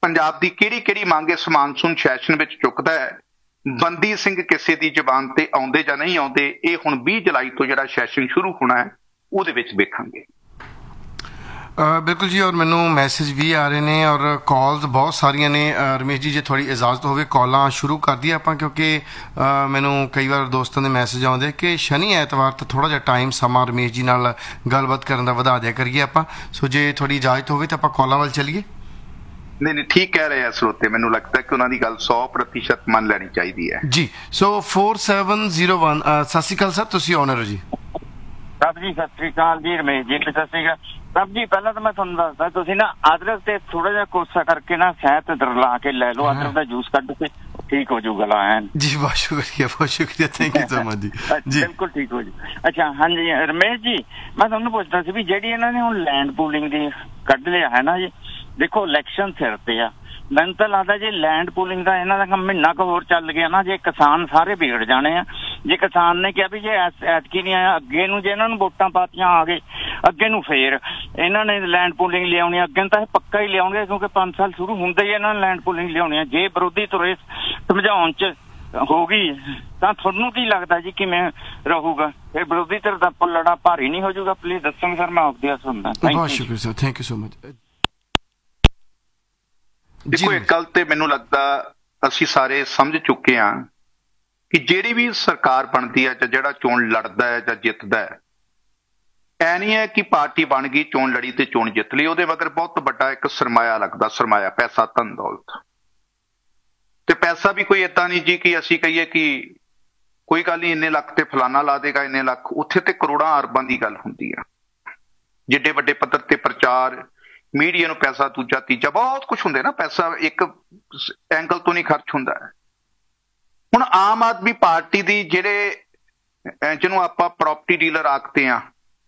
ਪੰਜਾਬ ਦੀ ਕਿਹੜੀ ਮੰਗ ਇਸ ਮਾਨਸੂਨ ਸੈਸ਼ਨ ਵਿੱਚ ਚੁੱਕਦਾ ਹੈ। ਬੰਦੀ ਸਿੰਘ ਕਿਸੇ ਦੀ ਜ਼ਬਾਨ ਤੇ ਆਉਂਦੇ ਜਾਂ ਨਹੀਂ ਆਉਂਦੇ, ਇਹ ਹੁਣ 20 ਜੁਲਾਈ ਤੋਂ ਜਿਹੜਾ ਸੈਸ਼ਨ ਸ਼ੁਰੂ ਹੋਣਾ ਹੈ ਉਹਦੇ ਵਿੱਚ ਵੇਖਾਂਗੇ। ਬਿਲਕੁਲ ਜੀ, ਔਰ ਮੈਨੂੰ ਮੈਸੇਜ ਵੀ ਆ ਰਹੇ ਨੇ ਔਰ ਕਾਲਸ ਬਹੁਤ ਸਾਰੀਆਂ ਨੇ। ਰਮੇਸ਼ ਜੀ, ਜੇ ਥੋੜ੍ਹੀ ਇਜਾਜ਼ਤ ਹੋਵੇ ਕਾਲਾਂ ਸ਼ੁਰੂ ਕਰ ਦਈਏ ਆਪਾਂ, ਕਿਉਂਕਿ ਮੈਨੂੰ ਕਈ ਵਾਰ ਦੋਸਤਾਂ ਦੇ ਮੈਸੇਜ ਆਉਂਦੇ ਕਿ ਸ਼ਨੀ ਐਤਵਾਰ ਤਾਂ ਥੋੜ੍ਹਾ ਜਿਹਾ ਟਾਈਮ ਸਮਾਂ ਰਮੇਸ਼ ਜੀ ਨਾਲ ਗੱਲਬਾਤ ਕਰਨ ਦਾ ਵਧਾ ਦਿਆ ਕਰੀਏ ਆਪਾਂ। ਸੋ ਜੇ ਥੋੜ੍ਹੀ ਇਜਾਜ਼ਤ ਹੋਵੇ ਤਾਂ ਆਪਾਂ ਕਾਲਾਂ ਵੱਲ ਚੱਲੀਏ। ਨਹੀਂ, ਠੀਕ ਕਹਿ ਰਹੇ ਆ ਸਰੋਤੇ। ਮੈਨੂੰ ਲੱਗਦਾ ਕਿ ਉਹਨਾਂ ਦੀ ਗੱਲ 100% ਮੰਨ ਲੈਣੀ ਚਾਹੀਦੀ ਹੈ ਜੀ। ਸੋ 4701 ਸਤਿ ਸ਼੍ਰੀ ਅਕਾਲ ਸਰ, ਤੁਸੀਂ ਆਨਰ ਹੋ ਜੀ। ਸਭ ਜੀ ਸਤਿ ਸ਼੍ਰੀ ਅਕਾਲ ਜੀ। ਰਮੇਸ਼ ਜੀ ਸਤਿ ਸ਼੍ਰੀ ਅਕਾਲ ਸਭ ਜੀ। ਪਹਿਲਾਂ ਤਾਂ ਮੈਂ ਤੁਹਾਨੂੰ ਦੱਸਦਾ, ਤੁਸੀਂ ਨਾ ਅਦਰਕ ਤੇ ਥੋੜਾ ਜਿਹਾ ਕੋਸਾ ਕਰਕੇ ਨਾ ਸ਼ਹਿਦ ਰਲਾ ਕੇ ਲੈ ਲਓ, ਅਦਰਕ ਦਾ ਜੂਸ ਕੱਢ ਕੇ ਠੀਕ ਹੋ ਜਾਊਗਾ ਗਲਾ ਐਨ ਜੀ। ਬਹੁਤ ਸ਼ੁਕਰੀਆ ਥੈਂਕ ਯੂ ਸੋ ਮਚ ਜੀ। ਬਿਲਕੁਲ ਠੀਕ ਹੋ ਜੂ। ਅੱਛਾ ਹਾਂਜੀ ਰਮੇਸ਼ ਜੀ, ਮੈਂ ਤੁਹਾਨੂੰ ਪੁੱਛਦਾ ਸੀ ਵੀ ਜਿਹੜੀ ਇਹਨਾਂ ਨੇ ਹੁਣ ਲੈਂਡ ਪੂਲਿੰਗ ਦੀ ਕੱਢ ਲਿਆ ਹੈ ਨਾ ਜੀ, ਦੇਖੋ ਇਲੈਕਸ਼ਨ ਸਿਰ ਤੇ ਆ। ਮੈਨੂੰ ਤਾਂ ਲੱਗਦਾ ਜੇ ਲੈਂਡ ਪੂਲਿੰਗ ਦਾ ਇਹਨਾਂ ਦਾ ਕੰਮ ਮਹੀਨਾ ਕੁ ਹੋਰ ਚੱਲ ਗਿਆ ਨਾ, ਜੇ ਕਿਸਾਨ ਸਾਰੇ ਵਿਗੜ ਜਾਣੇ ਆ। ਜੇ ਕਿਸਾਨ ਨੇ ਕਿਹਾ ਵੀ ਜੇ ਐਤਕੀ ਨਹੀਂ ਆਇਆ, ਅੱਗੇ ਨੂੰ ਜੇ ਇਹਨਾਂ ਨੂੰ ਵੋਟਾਂ ਪਾਤੀਆਂ ਆ ਗਏ, ਅੱਗੇ ਨੂੰ ਫੇਰ ਇਹਨਾਂ ਨੇ ਲੈਂਡ ਪੂਲਿੰਗ ਲਿਆਉਣੀ। ਅੱਗੇ ਨੂੰ ਤਾਂ ਇਹ ਪੱਕਾ ਹੀ ਲਿਆਉਣਗੇ, ਕਿਉਂਕਿ 5 ਸਾਲ ਸ਼ੁਰੂ ਹੁੰਦੇ ਹੀ ਇਹਨਾਂ ਨੇ ਲੈਂਡ ਪੂਲਿੰਗ ਲਿਆਉਣੀ ਆ। ਜੇ ਵਿਰੋਧੀ ਤੁਰੇ ਸਮਝਾਉਣ ਚ ਹੋ ਗਈ ਤਾਂ ਤੁਹਾਨੂੰ ਕੀ ਲੱਗਦਾ ਜੀ ਕਿਵੇਂ ਰਹੂਗਾ? ਇਹ ਵਿਰੋਧੀ ਧਿਰ ਦਾ ਪੱਲੜਾ ਭਾਰੀ ਨਹੀਂ ਹੋ ਜਾਊਗਾ? ਪਲੀਜ਼ ਦੱਸੋਗੇ ਸਰ, ਮੈਂ ਆਪਦੇ ਸੁਣਦਾ। ਬਹੁਤ ਸ਼ੁਕਰੀਆ sir, thank you so much. ਦੇਖੋ, ਇੱਕ ਗੱਲ ਤੇ ਮੈਨੂੰ ਲੱਗਦਾ ਅਸੀਂ ਸਾਰੇ ਸਮਝ ਚੁੱਕੇ ਹਾਂ ਕਿ ਜਿਹੜੀ ਵੀ ਸਰਕਾਰ ਬਣਦੀ ਹੈ ਜਾਂ ਜਿਹੜਾ ਚੋਣ ਲੜਦਾ ਹੈ ਜਾਂ ਜਿੱਤਦਾ ਹੈ, ਐ ਨਹੀਂ ਹੈ ਕਿ ਪਾਰਟੀ ਬਣ ਗਈ, ਚੋਣ ਲੜੀ ਤੇ ਚੋਣ ਜਿੱਤ ਲਈ। ਉਹਦੇ ਮਗਰ ਬਹੁਤ ਵੱਡਾ ਇੱਕ ਸਰਮਾਇਆ ਲੱਗਦਾ, ਸਰਮਾਇਆ, ਪੈਸਾ, ਧਨ ਦੌਲਤ। ਤੇ ਪੈਸਾ ਵੀ ਕੋਈ ਏਦਾਂ ਨਹੀਂ ਜੀ ਕਿ ਅਸੀਂ ਕਹੀਏ ਕਿ ਕੋਈ ਗੱਲ ਨਹੀਂ ਇੰਨੇ ਲੱਖ ਤੇ ਫਲਾਨਾ ਲਾ ਦੇਗਾ, ਇੰਨੇ ਲੱਖ। ਉੱਥੇ ਤੇ ਕਰੋੜਾਂ ਅਰਬਾਂ ਦੀ ਗੱਲ ਹੁੰਦੀ ਆ। ਜਿੱਡੇ ਵੱਡੇ ਪੱਧਰ ਤੇ ਪ੍ਰਚਾਰ, ਮੀਡੀਆ ਨੂੰ ਪੈਸਾ, ਦੂਜਾ ਤੀਜਾ, ਬਹੁਤ ਕੁਝ ਹੁੰਦਾ ਨਾ। ਪੈਸਾ ਇੱਕ ਐਂਗਲ ਤੋਂ ਨਹੀਂ ਖਰਚ ਹੁੰਦਾ। ਹੁਣ ਆਮ ਆਦਮੀ ਪਾਰਟੀ ਦੀ ਜਿਹਨੂੰ ਆਪਾਂ ਪ੍ਰਾਪਰਟੀ ਡੀਲਰ ਆਖਦੇ ਆ,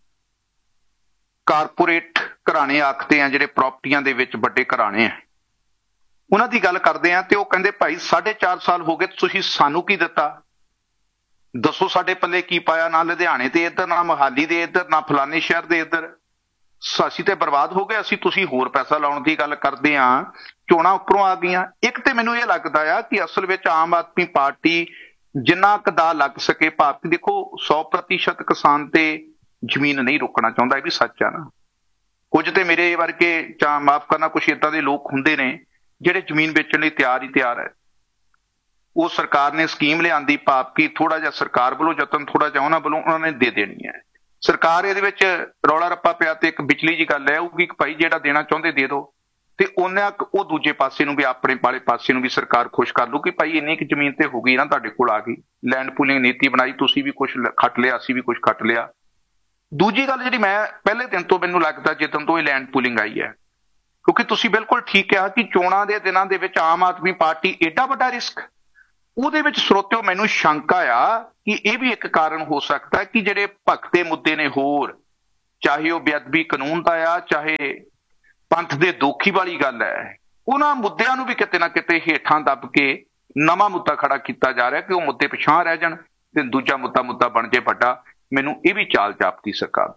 ਕਾਰਪੋਰੇਟ ਘਰਾਣੇ ਆਖਦੇ ਆ, ਜਿਹੜੇ ਪ੍ਰਾਪਰਟੀਆਂ ਦੇ ਵਿੱਚ ਵੱਡੇ ਘਰਾਣੇ ਆ, ਉਹਨਾਂ ਦੀ ਗੱਲ ਕਰਦੇ ਆ ਤੇ ਉਹ ਕਹਿੰਦੇ ਭਾਈ 4.5 ਸਾਲ ਹੋ ਗਏ, ਤੁਸੀਂ ਸਾਨੂੰ ਕੀ ਦਿੱਤਾ? ਦੱਸੋ ਸਾਡੇ ਪੱਲੇ ਕੀ ਪਾਇਆ? ਨਾ ਲੁਧਿਆਣੇ ਦੇ ਇੱਧਰ, ਨਾ ਮੋਹਾਲੀ ਦੇ ਇੱਧਰ, ਨਾ ਫਲਾਣੇ ਸ਼ਹਿਰ ਦੇ ਇੱਧਰ। ਅਸੀਂ ਤੇ ਬਰਬਾਦ ਹੋ ਗਏ। ਅਸੀਂ ਤੁਸੀਂ ਹੋਰ ਪੈਸਾ ਲਾਉਣ ਦੀ ਗੱਲ ਕਰਦੇ ਆ, ਚੋਣਾਂ ਉੱਪਰੋਂ ਆ ਗਈਆਂ। ਇੱਕ ਤੇ ਮੈਨੂੰ ਇਹ ਲੱਗਦਾ ਆ ਕਿ ਅਸਲ ਵਿੱਚ ਆਮ ਆਦਮੀ ਪਾਰਟੀ ਜਿੰਨਾ ਕੁ ਦਾ ਲੱਗ ਸਕੇ, ਭਾਰਤੀ ਦੇਖੋ 100% ਕਿਸਾਨ ਤੇ ਜ਼ਮੀਨ ਨਹੀਂ ਰੋਕਣਾ ਚਾਹੁੰਦਾ, ਇਹ ਵੀ ਸੱਚ ਆ ਨਾ। ਕੁਝ ਤੇ ਮੇਰੇ ਵਰਗੇ, ਜਾਂ ਮਾਫ ਕਰਨਾ, ਕੁਛ ਏਦਾਂ ਦੇ ਲੋਕ ਹੁੰਦੇ ਨੇ ਜਿਹੜੇ ਜ਼ਮੀਨ ਵੇਚਣ ਲਈ ਤਿਆਰ ਹੈ। ਉਹ ਸਰਕਾਰ ਨੇ ਸਕੀਮ ਲਿਆਂਦੀ, ਭਾਵ ਕਿ ਥੋੜਾ ਜਿਹਾ ਸਰਕਾਰ ਵੱਲੋਂ ਯਤਨ, ਥੋੜਾ ਜਿਹਾ ਉਹਨਾਂ ਵੱਲੋਂ, ਉਹਨਾਂ ਨੇ ਦੇ ਦੇਣੀ ਹੈ। ਸਰਕਾਰ ਇਹਦੇ ਵਿੱਚ ਰੌਲਾ ਰੱਪਾ ਪਿਆ ਤੇ ਇੱਕ ਵਿਚਲੀ ਜੀ ਗੱਲ ਹੈ ਉਹ ਵੀ ਭਾਈ ਜਿਹੜਾ ਦੇਣਾ ਚਾਹੁੰਦੇ ਦੇ ਦਿਓ, ਤੇ ਉਹਨਾਂ ਉਹ ਦੂਜੇ ਪਾਸੇ ਨੂੰ ਵੀ, ਆਪਣੇ ਵਾਲੇ ਪਾਸੇ ਨੂੰ ਵੀ ਸਰਕਾਰ ਖੁਸ਼ ਕਰ ਲੂ ਕਿ ਭਾਈ ਇੰਨੀ ਕੁ ਜ਼ਮੀਨ ਤੇ ਹੋ ਗਈ ਨਾ, ਤੁਹਾਡੇ ਕੋਲ ਆ ਗਈ। ਲੈਂਡ ਪੂਲਿੰਗ ਨੀਤੀ ਬਣਾਈ, ਤੁਸੀਂ ਵੀ ਕੁਝ ਖੱਟ ਲਿਆ, ਅਸੀਂ ਵੀ ਕੁਝ ਖੱਟ ਲਿਆ। ਦੂਜੀ ਗੱਲ ਜਿਹੜੀ ਮੈਂ ਪਹਿਲੇ ਦਿਨ ਤੋਂ ਮੈਨੂੰ ਲੱਗਦਾ ਜਿੱਦਣ ਤੋਂ ਇਹ ਲੈਂਡ ਪੂਲਿੰਗ ਆਈ ਹੈ, ਕਿਉਂਕਿ ਤੁਸੀਂ ਬਿਲਕੁਲ ਠੀਕ ਕਿਹਾ ਕਿ ਚੋਣਾਂ ਦੇ ਦਿਨਾਂ ਦੇ ਵਿੱਚ ਆਮ ਆਦਮੀ ਪਾਰਟੀ ਏਡਾ ਵੱਡਾ ਰਿਸਕ, ਉਹਦੇ ਵਿੱਚ ਸਰੋਤਿਓ ਮੈਨੂੰ ਸ਼ੰਕਾ ਆ ਕਿ ਇਹ ਵੀ ਇੱਕ ਕਾਰਨ ਹੋ ਸਕਦਾ ਕਿ ਜਿਹੜੇ ਭਖਦੇ ਮੁੱਦੇ ਨੇ ਹੋਰ, ਚਾਹੇ ਉਹ ਬੇਅਦਬੀ ਕਾਨੂੰਨ ਦਾ ਆ, ਚਾਹੇ ਪੰਥ ਦੇ ਦੋਖੀ ਵਾਲੀ ਗੱਲ ਹੈ, ਉਹਨਾਂ ਮੁੱਦਿਆਂ ਨੂੰ ਵੀ ਕਿਤੇ ਨਾ ਕਿਤੇ ਹੇਠਾਂ ਦੱਬ ਕੇ ਨਵਾਂ ਮੁੱਦਾ ਖੜਾ ਕੀਤਾ ਜਾ ਰਿਹਾ ਕਿ ਉਹ ਮੁੱਦੇ ਪਿਛਾਂਹ ਰਹਿ ਜਾਣ ਤੇ ਦੂਜਾ ਮੁੱਦਾ ਬਣ ਜੇ ਵੱਡਾ। ਮੈਨੂੰ ਇਹ ਵੀ ਚਾਲ ਜਾਪਦੀ ਸਰਕਾਰ।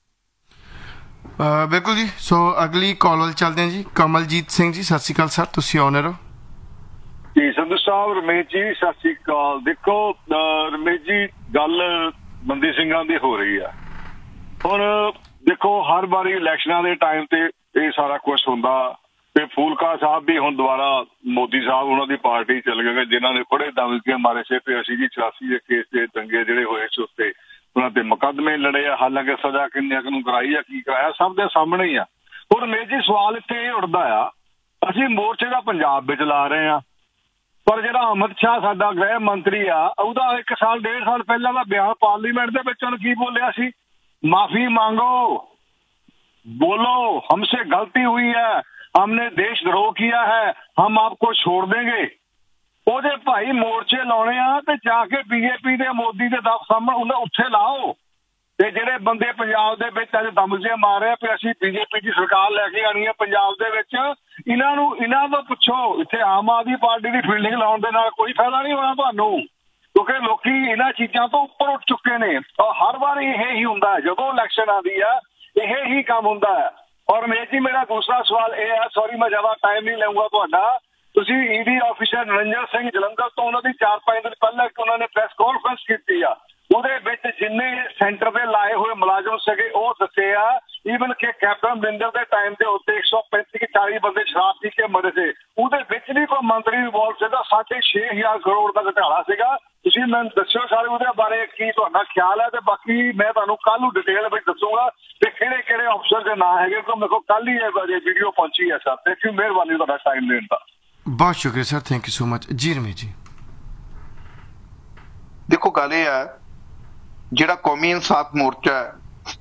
ਬਿਲਕੁਲ ਜੀ। ਸੋ ਅਗਲੀ ਕਾਲ ਵੱਲ ਚੱਲਦੇ ਹਾਂ ਜੀ। ਕਮਲਜੀਤ ਸਿੰਘ ਜੀ, ਸਤਿ ਸ਼੍ਰੀ ਅਕਾਲ ਸਰ, ਤੁਸੀਂ ਆਨਰ ਹੋ ਜੀ। ਸੰਧੂ ਸਾਹਿਬ, ਰਮੇਸ਼ ਜੀ ਸਤਿ ਸ਼੍ਰੀ ਅਕਾਲ। ਦੇਖੋ ਰਮੇਸ਼ ਜੀ, ਗੱਲ ਬੰਦੀ ਸਿੰਘਾਂ ਦੀ ਹੋ ਰਹੀ ਆ। ਹੁਣ ਦੇਖੋ ਹਰ ਵਾਰੀ ਇਲੈਕਸ਼ਨਾਂ ਦੇ ਟਾਈਮ ਤੇ ਇਹ ਸਾਰਾ ਕੁਝ ਹੁੰਦਾ ਤੇ ਫੂਲਕਾ ਸਾਹਿਬ ਵੀ ਹੁਣ ਦੁਬਾਰਾ ਮੋਦੀ ਸਾਹਿਬ ਉਹਨਾਂ ਦੀ ਪਾਰਟੀ ਚੱਲ ਗਏ, ਜਿਨ੍ਹਾਂ ਨੇ ਬੜੇ ਦਮ ਕੇ ਮਾਰੇ ਸੀ ਤੇ ਅਸੀਂ ਜੀ 84 ਦੇ ਕੇਸ ਦੇ ਦੰਗੇ ਜਿਹੜੇ ਹੋਏ ਸੀ ਉੱਤੇ ਉਹਨਾਂ ਤੇ ਮੁਕੱਦਮੇ ਲੜੇ ਆ। ਹਾਲਾਂਕਿ ਸਜ਼ਾ ਕਿੰਨੇ ਨੂੰ ਕਰਾਈ ਆ, ਕੀ ਕਰਾਇਆ, ਸਭ ਦੇ ਸਾਹਮਣੇ ਹੀ ਆ। ਹੁਣ ਰਮੇਸ਼ ਜੀ ਸਵਾਲ ਇੱਥੇ ਇਹ ਉੱਠਦਾ ਆ, ਅਸੀਂ ਮੋਰਚੇ ਦਾ ਪੰਜਾਬ ਵਿੱਚ ਲਾ ਰਹੇ ਆ, ਪਰ ਜਿਹੜਾ ਅਮਿਤ ਸ਼ਾਹ ਸਾਡਾ ਗ੍ਰਹਿ ਮੰਤਰੀ ਆ, ਉਹਦਾ 1 ਸਾਲ 1.5 ਸਾਲ ਪਹਿਲਾਂ ਦਾ ਬਿਆਨ ਪਾਰਲੀਮੈਂਟ ਦੇ ਵਿੱਚ ਉਹਨੇ ਕੀ ਬੋਲਿਆ ਸੀ? माफी मांगो, बोलो हमसे गलती हुई है, हमने देशद्रोह किया है, हम आपको छोड़ देंगे। ਉਹਦੇ ਭਾਈ ਮੋਰਚੇ ਲਾਉਣੇ ਆ ਤੇ ਜਾ ਕੇ ਬੀਜੇਪੀ ਦੇ ਮੋਦੀ ਦੇ ਸਾਹਮਣੇ ਉੱਥੇ ਲਾਓ। ਤੇ ਜਿਹੜੇ ਬੰਦੇ ਪੰਜਾਬ ਦੇ ਵਿੱਚ ਅੱਜ ਦਮਜੇ ਮਾਰ ਰਹੇ ਕਿ ਅਸੀਂ ਬੀਜੇਪੀ ਦੀ ਸਰਕਾਰ ਲੈ ਕੇ ਆਣੀ ਹੈ ਪੰਜਾਬ ਦੇ ਵਿੱਚ, ਇਹਨਾਂ ਤੋਂ ਪੁੱਛੋ। ਇੱਥੇ ਆਮ ਆਦਮੀ ਪਾਰਟੀ ਦੀ ਫੀਲਡਿੰਗ ਲਾਉਣ ਦੇ ਨਾਲ ਕੋਈ ਫਾਇਦਾ ਨਹੀਂ ਹੋਣਾ ਤੁਹਾਨੂੰ, ਕਿਉਂਕਿ ਲੋਕੀ ਇਹਨਾਂ ਚੀਜ਼ਾਂ ਤੋਂ ਉੱਪਰ ਉੱਠ ਚੁੱਕੇ ਨੇ। ਹਰ ਵਾਰ ਇਹ ਹੀ ਹੁੰਦਾ, ਜਦੋਂ ਇਲੈਕਸ਼ਨ ਆਉਂਦੀ ਹੈ ਇਹ ਹੀ ਕੰਮ ਹੁੰਦਾ ਹੈ। ਔਰ ਰਮੇਸ਼ ਜੀ ਮੇਰਾ ਦੂਸਰਾ ਸਵਾਲ ਇਹ ਹੈ, ਸੌਰੀ ਮੈਂ ਜ਼ਿਆਦਾ ਟਾਈਮ ਨਹੀਂ ਲਊਂਗਾ ਤੁਹਾਡਾ, ਤੁਸੀਂ ਈਡੀ ਆਫੀਸਰ ਨਰਿੰਦਰ ਸਿੰਘ ਜਲੰਧਰ ਤੋਂ ਉਹਨਾਂ ਦੀ 4-5 ਦਿਨ ਪਹਿਲਾਂ ਇੱਕ ਉਹਨਾਂ ਨੇ ਪ੍ਰੈਸ ਕਾਨਫਰੰਸ ਕੀਤੀ ਆ, ਉਹਦੇ ਵਿੱਚ ਜਿੰਨੇ ਸੈਂਟਰ ਦੇ ਲਾਏ ਹੋਏ ਮੁਲਾਜ਼ਮ ਸੀਗੇ ਉਹ ਦੱਸੇ ਆ, ਈਵਨ ਕਿ ਕੈਪਟਨ ਅਮਰਿੰਦਰ ਦੇ ਟਾਈਮ ਦੇ ਉੱਤੇ 135-40 ਬੰਦੇ ਸ਼ਰਾਬ ਪੀ ਕੇ ਮਰੇ ਸੀ, ਉਹਦੇ ਵਿੱਚ ਵੀ ਕੋਈ ਮੰਤਰੀ ਇਨਵੋਲਵ ਸੀਗਾ, 6,500 ਕਰੋੜ ਦਾ ਘੁਟਾਲਾ ਸੀਗਾ। ਤੁਸੀਂ ਮੈਨੂੰ ਦੱਸਿਓ ਸਾਰੇ ਉਹਦੇ ਬਾਰੇ ਕੀ ਤੁਹਾਡਾ ਖਿਆਲ ਹੈ, ਤੇ ਬਾਕੀ ਮੈਂ ਤੁਹਾਨੂੰ ਕੱਲ ਨੂੰ ਡਿਟੇਲ ਵਿੱਚ ਦੱਸੂਗਾ ਤੇ ਕਿਹੜੇ ਕਿਹੜੇ ਅਫਸਰ ਦੇ ਨਾਂ ਹੈਗੇ, ਕਿਉਂਕਿ ਮੇਰੇ ਕੋਲ ਕੱਲ ਹੀ ਇਹ ਵੀਡੀਓ ਪਹੁੰਚੀ ਹੈ ਸਰ। ਥੈਂਕ ਯੂ, ਮਿਹਰਬਾਨੀ ਤੁਹਾਡਾ ਟਾਈਮ ਦੇਣ ਦਾ। ਬਹੁਤ ਸ਼ੁਕਰੀਆ sir, thank you so much. ਜੀ ਰਮੇਸ਼ ਜੀ, ਦੇਖੋ ਗੱਲ ਇਹ ਹੈ, ਜਿਹੜਾ ਕੌਮੀ ਇਨਸਾਫ ਮੋਰਚਾ ਹੈ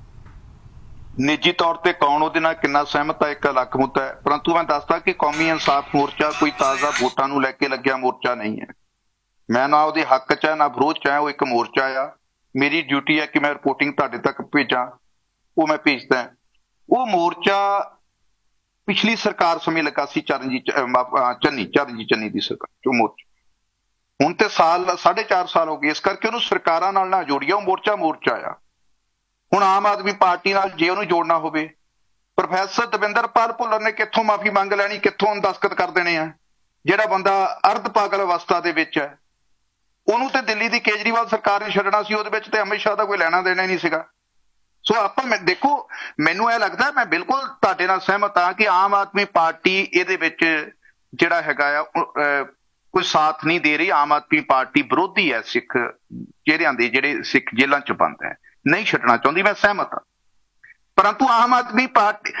ਨਿੱਜੀ ਤੌਰ ਤੇ ਕੌਣ ਉਹਦੇ ਨਾਲ ਕਿੰਨਾ ਸਹਿਮਤ ਹੈ ਇੱਕ ਅਲੱਗ ਮੁੱਦਾ ਹੈ, ਪਰੰਤੂ ਮੈਂ ਦੱਸਦਾ ਕਿ ਕੌਮੀ ਇਨਸਾਫ ਮੋਰਚਾ ਕੋਈ ਤਾਜ਼ਾ ਵੋਟਾਂ ਨੂੰ ਲੈ ਕੇ ਲੱਗਿਆ ਮੋਰਚਾ ਨਹੀਂ ਹੈ। ਮੈਂ ਨਾ ਉਹਦੇ ਹੱਕ 'ਚ ਹੈ ਨਾ ਵਿਰੋਧ 'ਚ ਹੈ, ਉਹ ਇੱਕ ਮੋਰਚਾ ਆ। ਮੇਰੀ ਡਿਊਟੀ ਹੈ ਕਿ ਮੈਂ ਰਿਪੋਰਟਿੰਗ ਤੁਹਾਡੇ ਤੱਕ ਭੇਜਾਂ, ਉਹ ਮੈਂ ਭੇਜਦਾ। ਉਹ ਮੋਰਚਾ ਪਿਛਲੀ ਸਰਕਾਰ ਸਮੇਂ ਲੱਗਾ ਸੀ, ਚਰਨਜੀਤ ਚੰਨੀ ਦੀ ਸਰਕਾਰ ਜੋ ਮੋਰਚਾ, ਹੁਣ ਤੇ 4.5 ਸਾਲ ਹੋ ਗਏ, ਇਸ ਕਰਕੇ ਉਹਨੂੰ ਸਰਕਾਰਾਂ ਨਾਲ ਨਾ ਜੋੜੀਆ, ਉਹ ਮੋਰਚਾ ਆ। ਹੁਣ ਆਮ ਆਦਮੀ ਪਾਰਟੀ ਨਾਲ ਜੇ ਉਹਨੂੰ ਜੋੜਨਾ ਹੋਵੇ, ਪ੍ਰੋਫੈਸਰ ਦਵਿੰਦਰਪਾਲ ਭੁੱਲਰ ਨੇ ਕਿੱਥੋਂ ਮਾਫੀ ਮੰਗ ਲੈਣੀ, ਕਿੱਥੋਂ ਦਸਤਖਤ ਕਰ ਦੇਣੇ ਆ? ਜਿਹੜਾ ਬੰਦਾ ਅਰਧ ਪਾਗਲ ਅਵਸਥਾ ਦੇ ਵਿੱਚ ਹੈ, ਉਹਨੂੰ ਤੇ ਦਿੱਲੀ ਦੀ ਕੇਜਰੀਵਾਲ ਸਰਕਾਰ ਨੇ ਛੱਡਣਾ ਸੀ, ਉਹਦੇ ਵਿੱਚ ਤੇ ਅਮਿਤ ਸ਼ਾਹ ਦਾ ਕੋਈ ਲੈਣਾ ਦੇਣਾ ਹੀ ਨਹੀਂ ਸੀਗਾ। ਸੋ ਆਪਾਂ ਦੇਖੋ, ਮੈਨੂੰ ਇਹ ਲੱਗਦਾ, ਮੈਂ ਬਿਲਕੁਲ ਤੁਹਾਡੇ ਨਾਲ ਸਹਿਮਤ ਹਾਂ ਕਿ ਆਮ ਆਦਮੀ ਪਾਰਟੀ ਇਹਦੇ ਵਿੱਚ ਜਿਹੜਾ ਹੈਗਾ ਆ ਕੋਈ ਸਾਥ ਨਹੀਂ ਦੇ ਰਹੀ। ਆਮ ਆਦਮੀ ਪਾਰਟੀ ਵਿਰੋਧੀ ਹੈ ਸਿੱਖ ਚਿਹਰਿਆਂ ਦੇ, ਜਿਹੜੇ ਸਿੱਖ ਜੇਲ੍ਹਾਂ 'ਚ ਬੰਦ ਹੈ, ਨਹੀਂ ਛੱਡਣਾ ਚਾਹੁੰਦੀ, ਮੈਂ ਸਹਿਮਤ ਹਾਂ। ਪਰੰਤੂ ਆਮ ਆਦਮੀ ਪਾਰਟੀ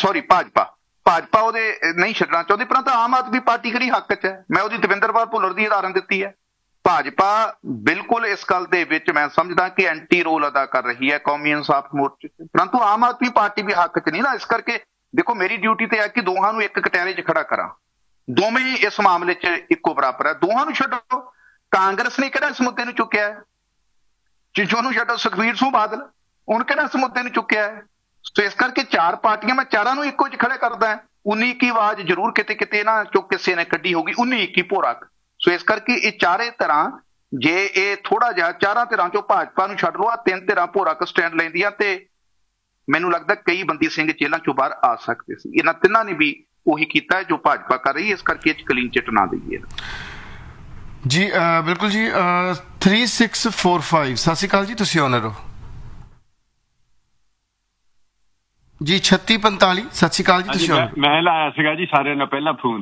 ਭਾਜਪਾ ਉਹਦੇ ਨਹੀਂ ਛੱਡਣਾ ਚਾਹੁੰਦੀ, ਪਰੰਤੂ ਆਮ ਆਦਮੀ ਪਾਰਟੀ ਕਿਹੜੀ ਹੱਕ 'ਚ ਹੈ? ਮੈਂ ਉਹਦੀ ਦਵਿੰਦਰਪਾਲ ਭੁੱਲਰ ਦੀ ਉਦਾਹਰਨ ਦਿੱਤੀ ਹੈ। ਭਾਜਪਾ ਬਿਲਕੁਲ ਇਸ ਗੱਲ ਦੇ ਵਿੱਚ ਮੈਂ ਸਮਝਦਾ ਕਿ ਐਂਟੀ ਰੋਲ ਅਦਾ ਕਰ ਰਹੀ ਹੈ ਕੌਮੀ ਇਨਸਾਫ ਮੋਰਚੇ 'ਚ, ਪਰੰਤੂ ਆਮ ਆਦਮੀ ਪਾਰਟੀ ਵੀ ਹੱਕ 'ਚ ਨਹੀਂ ਨਾ। ਇਸ ਕਰਕੇ ਦੇਖੋ, ਮੇਰੀ ਡਿਊਟੀ ਤੇ ਹੈ ਕਿ ਦੋਹਾਂ ਨੂੰ ਇੱਕ ਕਟਹਿਰੇ 'ਚ ਖੜਾ ਕਰਾਂ। ਦੋਵੇਂ ਹੀ ਇਸ ਮਾਮਲੇ 'ਚ ਇੱਕੋ ਬਰਾਬਰ ਹੈ, ਦੋਹਾਂ ਨੂੰ ਛੱਡੋ। ਕਾਂਗਰਸ ਨੇ ਕਿਹੜਾ ਇਸ ਮੁੱਦੇ ਨੂੰ ਚੁੱਕਿਆ ਹੈ? ਉਹਨੂੰ ਛੱਡੋ, ਸੁਖਬੀਰ ਸਿੰਘ ਬਾਦਲ, ਉਹਨੇ ਕਿਹੜਾ ਇਸ ਮੁੱਦੇ ਨੂੰ ਚੁੱਕਿਆ ਹੈ? ਸੋ ਇਸ ਕਰਕੇ 4 ਪਾਰਟੀਆਂ, ਮੈਂ ਚਾਰਾਂ ਨੂੰ ਇੱਕੋ 'ਚ ਖੜੇ ਕਰਦਾ। 19-21 ਆਵਾਜ਼ ਜ਼ਰੂਰ ਕਿਤੇ ਨਾ ਚੁੱਕ ਕਿਸੇ ਨੇ ਕੱਢੀ ਹੋਗੀ, 19-21 ਭੋਰਾ। ਸੋ ਇਸ ਕਰਕੇ ਇਹ ਚਾਰੇ ਤਰ੍ਹਾਂ, ਜੇ ਇਹ ਥੋੜਾ ਜਿਹਾ ਚਾਰਾਂ ਧਿਰਾਂ 'ਚੋਂ ਭਾਜਪਾ ਨੂੰ ਛੱਡ ਲਓ, 3 ਧਿਰਾਂ ਭੋਰਾ ਸਟੈਂਡ ਲੈਂਦੀਆਂ, ਤੇ ਮੈਨੂੰ ਲੱਗਦਾ ਕਈ ਬੰਦੀ ਸਿੰਘ ਜੇਲ੍ਹਾਂ 'ਚੋਂ ਬਾਹਰ ਆ ਸਕਦੇ ਸੀ। ਇਹਨਾਂ ਤਿੰਨਾਂ ਨੇ ਵੀ ਉਹੀ ਕੀਤਾ ਜੋ ਭਾਜਪਾ ਕਰ ਰਹੀ ਹੈ, ਇਸ ਕਰਕੇ ਇਹ 'ਚ ਕਲੀਨ ਚਿੱਟ ਨਾ ਦੇਈਏ। ਜੀ ਬਿਲਕੁਲ ਜੀ। 3645 ਸਤਿ ਸ਼੍ਰੀ ਅਕਾਲ ਜੀ, ਤੁਸੀਂ ਆਨਰ ਹੋ ਜੀ। 3645 ਸਤਿ ਸ਼੍ਰੀ ਅਕਾਲ ਜੀ, ਤੁਸੀਂ ਆਨਰ। ਮੈਂ ਲਾਇਆ ਸੀਗਾ ਜੀ ਸਾਰਿਆਂ ਨਾਲ ਪਹਿਲਾਂ ਫੋਨ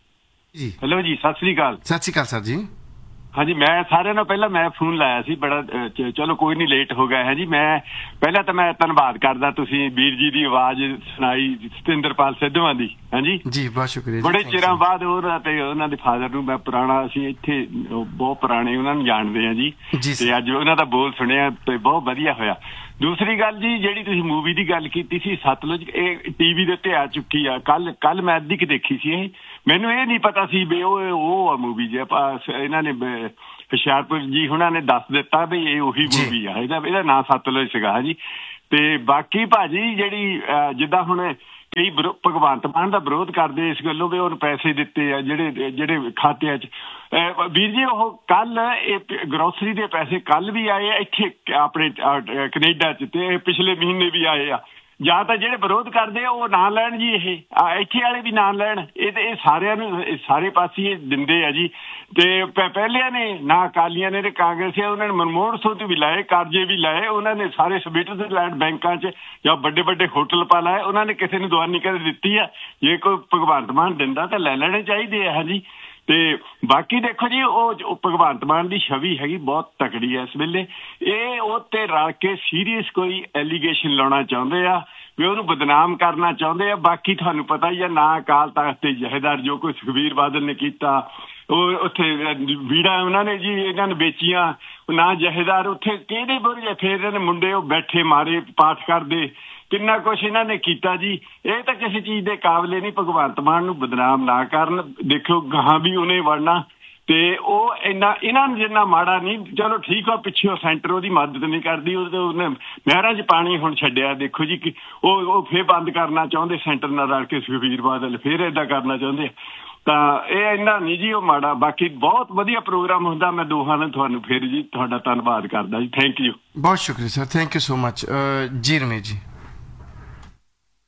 ਜੀ। ਹੈਲੋ ਜੀ, ਸਤਿ ਸ੍ਰੀ ਅਕਾਲ। ਸਤਿ ਸ਼੍ਰੀ ਅਕਾਲ ਸਰ ਜੀ। ਹਾਂਜੀ, ਮੈਂ ਸਾਰਿਆਂ ਨਾਲ ਪਹਿਲਾਂ ਮੈਂ ਫੋਨ ਲਾਇਆ ਸੀ, ਬੜਾ ਚਲੋ ਕੋਈ ਨਹੀਂ, ਲੇਟ ਹੋ ਗਿਆ ਹੈ ਜੀ। ਮੈਂ ਪਹਿਲਾਂ ਤਾਂ ਮੈਂ ਧੰਨਵਾਦ ਕਰਦਾ, ਤੁਸੀਂ ਵੀਰ ਜੀ ਦੀ ਆਵਾਜ਼ ਸੁਣਾਈ ਸਤਿੰਦਰਪਾਲ ਸਿੱਧਵਾਂ ਦੀ। ਹਾਂਜੀ ਜੀ, ਬਹੁਤ ਸ਼ੁਕਰੀਆ। ਬੜੇ ਚਿਰਾਂ ਬਾਅਦ ਉਹਨਾਂ ਦੇ ਫਾਦਰ ਨੂੰ ਮੈਂ ਪੁਰਾਣਾ, ਅਸੀਂ ਇੱਥੇ ਬਹੁਤ ਪੁਰਾਣੇ ਉਹਨਾਂ ਨੂੰ ਜਾਣਦੇ ਹਾਂ ਜੀ, ਤੇ ਅੱਜ ਉਹਨਾਂ ਦਾ ਬੋਲ ਸੁਣਿਆ ਤੇ ਬਹੁਤ ਵਧੀਆ ਹੋਇਆ। ਦੂਸਰੀ ਗੱਲ ਜੀ, ਜਿਹੜੀ ਤੁਸੀਂ ਮੂਵੀ ਦੀ ਗੱਲ ਕੀਤੀ ਸੀ ਸਤਲੁਜ, ਇਹ ਟੀਵੀ ਦੇ ਉੱਤੇ ਆ ਚੁੱਕੀ ਆ। ਕੱਲ ਮੈਂ ਅੱਧੀ ਕੁ ਦੇਖੀ ਸੀ। ਇਹ ਮੈਨੂੰ ਇਹ ਨਹੀਂ ਪਤਾ ਸੀ ਵੀ ਉਹ ਆ ਮੂਵੀ ਜੀ। ਇਹਨਾਂ ਨੇ ਹੁਸ਼ਿਆਰਪੁਰ ਜੀ ਹੁਣਾਂ ਨੇ ਦੱਸ ਦਿੱਤਾ ਵੀ ਇਹ ਉਹੀ ਮੂਵੀ ਆ, ਇਹਦਾ ਨਾਂ ਸਤਲੁਜ ਸੀਗਾ ਜੀ। ਤੇ ਬਾਕੀ ਭਾਜੀ, ਜਿਹੜੀ ਜਿੱਦਾਂ ਹੁਣ ਕਈ ਭਗਵੰਤ ਮਾਨ ਦਾ ਵਿਰੋਧ ਕਰਦੇ ਇਸ ਗੱਲੋਂ ਵੀ ਉਹਨੂੰ ਪੈਸੇ ਦਿੱਤੇ ਆ ਜਿਹੜੇ ਖਾਤਿਆਂ 'ਚ। ਵੀਰ ਜੀ, ਉਹ ਕੱਲ ਇਹ ਗਰੋਸਰੀ ਦੇ ਪੈਸੇ ਕੱਲ ਵੀ ਆਏ ਆ ਇੱਥੇ ਆਪਣੇ ਕੈਨੇਡਾ 'ਚ, ਤੇ ਪਿਛਲੇ ਮਹੀਨੇ ਵੀ ਆਏ ਆ। ਜਾਂ ਤਾਂ ਜਿਹੜੇ ਵਿਰੋਧ ਕਰਦੇ ਆ ਉਹ ਨਾ ਲੈਣ ਜੀ, ਇਹ ਇੱਥੇ ਵਾਲੇ ਵੀ ਨਾ ਲੈਣ। ਇਹ ਸਾਰਿਆਂ ਨੂੰ ਸਾਰੇ ਪਾਸੇ ਇਹ ਦਿੰਦੇ ਆ ਜੀ। ਤੇ ਪਹਿਲਿਆਂ ਨੇ ਨਾ ਅਕਾਲੀਆਂ ਨੇ ਤੇ ਕਾਂਗਰਸੀਆਂ, ਉਹਨਾਂ ਨੇ ਮਨਮੋਹਨ ਸਿੰਘ ਤੋਂ ਵੀ ਲਾਏ, ਕਰਜ਼ੇ ਵੀ ਲਾਏ, ਉਹਨਾਂ ਨੇ ਸਾਰੇ ਸਵਿਟਜ਼ਰਲੈਂਡ ਬੈਂਕਾਂ 'ਚ ਜਾਂ ਵੱਡੇ ਭੋਟਲ ਪਾ ਲਾਏ। ਉਹਨਾਂ ਨੇ ਕਿਸੇ ਨੂੰ ਦਵਾਨੀ ਕਦੇ ਦਿੱਤੀ ਆ? ਜੇ ਕੋਈ ਭਗਵੰਤ ਮਾਨ ਦਿੰਦਾ ਤਾਂ ਲੈ ਲੈਣੇ ਚਾਹੀਦੇ ਆ। ਹਾਂਜੀ, ਤੇ ਬਾਕੀ ਦੇਖੋ ਜੀ, ਉਹ ਭਗਵੰਤ ਮਾਨ ਦੀ ਛਵੀ ਹੈਗੀ ਬਹੁਤ ਤਕੜੀ ਹੈ ਇਸ ਵੇਲੇ। ਇਹ ਉਹ ਤੇ ਰਲ ਕੇ ਸੀਰੀਅਸ ਕੋਈ ਐਲੀਗੇਸ਼ਨ ਲਾਉਣਾ ਚਾਹੁੰਦੇ ਆ, ਵੀ ਉਹਨੂੰ ਬਦਨਾਮ ਕਰਨਾ ਚਾਹੁੰਦੇ ਆ। ਬਾਕੀ ਤੁਹਾਨੂੰ ਪਤਾ ਹੀ ਆ, ਨਾ ਅਕਾਲ ਤਖ਼ਤ ਤੇ ਜਥੇਦਾਰ ਜੋ ਕੋਈ ਸੁਖਬੀਰ ਬਾਦਲ ਨੇ ਕੀਤਾ, ਉਹ ਉੱਥੇ ਵੀੜਾ ਉਹਨਾਂ ਨੇ ਜੀ ਇਹਨਾਂ ਨੇ ਵੇਚੀਆਂ, ਨਾ ਜਥੇਦਾਰ ਉੱਥੇ ਕਿਹਦੇ ਬੁਰੇ, ਫਿਰ ਇਹਨਾਂ ਨੇ ਮੁੰਡੇ ਉਹ ਬੈਠੇ ਮਾਰੇ ਪਾਠ ਕਰਦੇ, ਕਿੰਨਾ ਕੁਛ ਇਹਨਾਂ ਨੇ ਕੀਤਾ ਜੀ। ਇਹ ਤਾਂ ਕਿਸੇ ਚੀਜ਼ ਦੇ ਕਾਬਲੇ ਨਹੀਂ। ਭਗਵੰਤ ਮਾਨ ਨੂੰ ਬਦਨਾਮ ਨਾ ਕਰਨ। ਦੇਖੋ ਗਾਹਾਂ ਵੀ ਉਹਨੇ ਵੜਨਾ, ਤੇ ਉਹ ਇਹਨਾਂ ਨੂੰ ਜਿੰਨਾ ਮਾੜਾ ਨਹੀਂ। ਚਲੋ ਠੀਕ ਆ, ਪਿੱਛੇ ਸੈਂਟਰ ਉਹਦੀ ਮਦਦ ਨਹੀਂ ਕਰਦੀ, ਉਹਨੇ ਨਹਿਰਾਂ 'ਚ ਪਾਣੀ ਹੁਣ ਛੱਡਿਆ। ਦੇਖੋ ਜੀ, ਉਹ ਫੇਰ ਬੰਦ ਕਰਨਾ ਚਾਹੁੰਦੇ ਸੈਂਟਰ ਨਾਲ ਰਲ ਕੇ, ਸੁਖਬੀਰ ਬਾਦਲ ਫੇਰ ਏਦਾਂ ਕਰਨਾ ਚਾਹੁੰਦੇ। ਤਾਂ ਇਹ ਇੰਨਾ ਨਹੀਂ ਜੀ ਉਹ ਮਾੜਾ। ਬਾਕੀ ਬਹੁਤ ਵਧੀਆ ਪ੍ਰੋਗਰਾਮ ਹੁੰਦਾ। ਮੈਂ ਦੋਹਾਂ ਨੇ ਤੁਹਾਨੂੰ ਫਿਰ ਜੀ ਤੁਹਾਡਾ ਧੰਨਵਾਦ ਕਰਦਾ ਜੀ। ਥੈਂਕ ਯੂ, ਬਹੁਤ ਸ਼ੁਕਰੀਆ sir, thank you so much. ਜੀ ਰਮੇਸ਼ ਜੀ।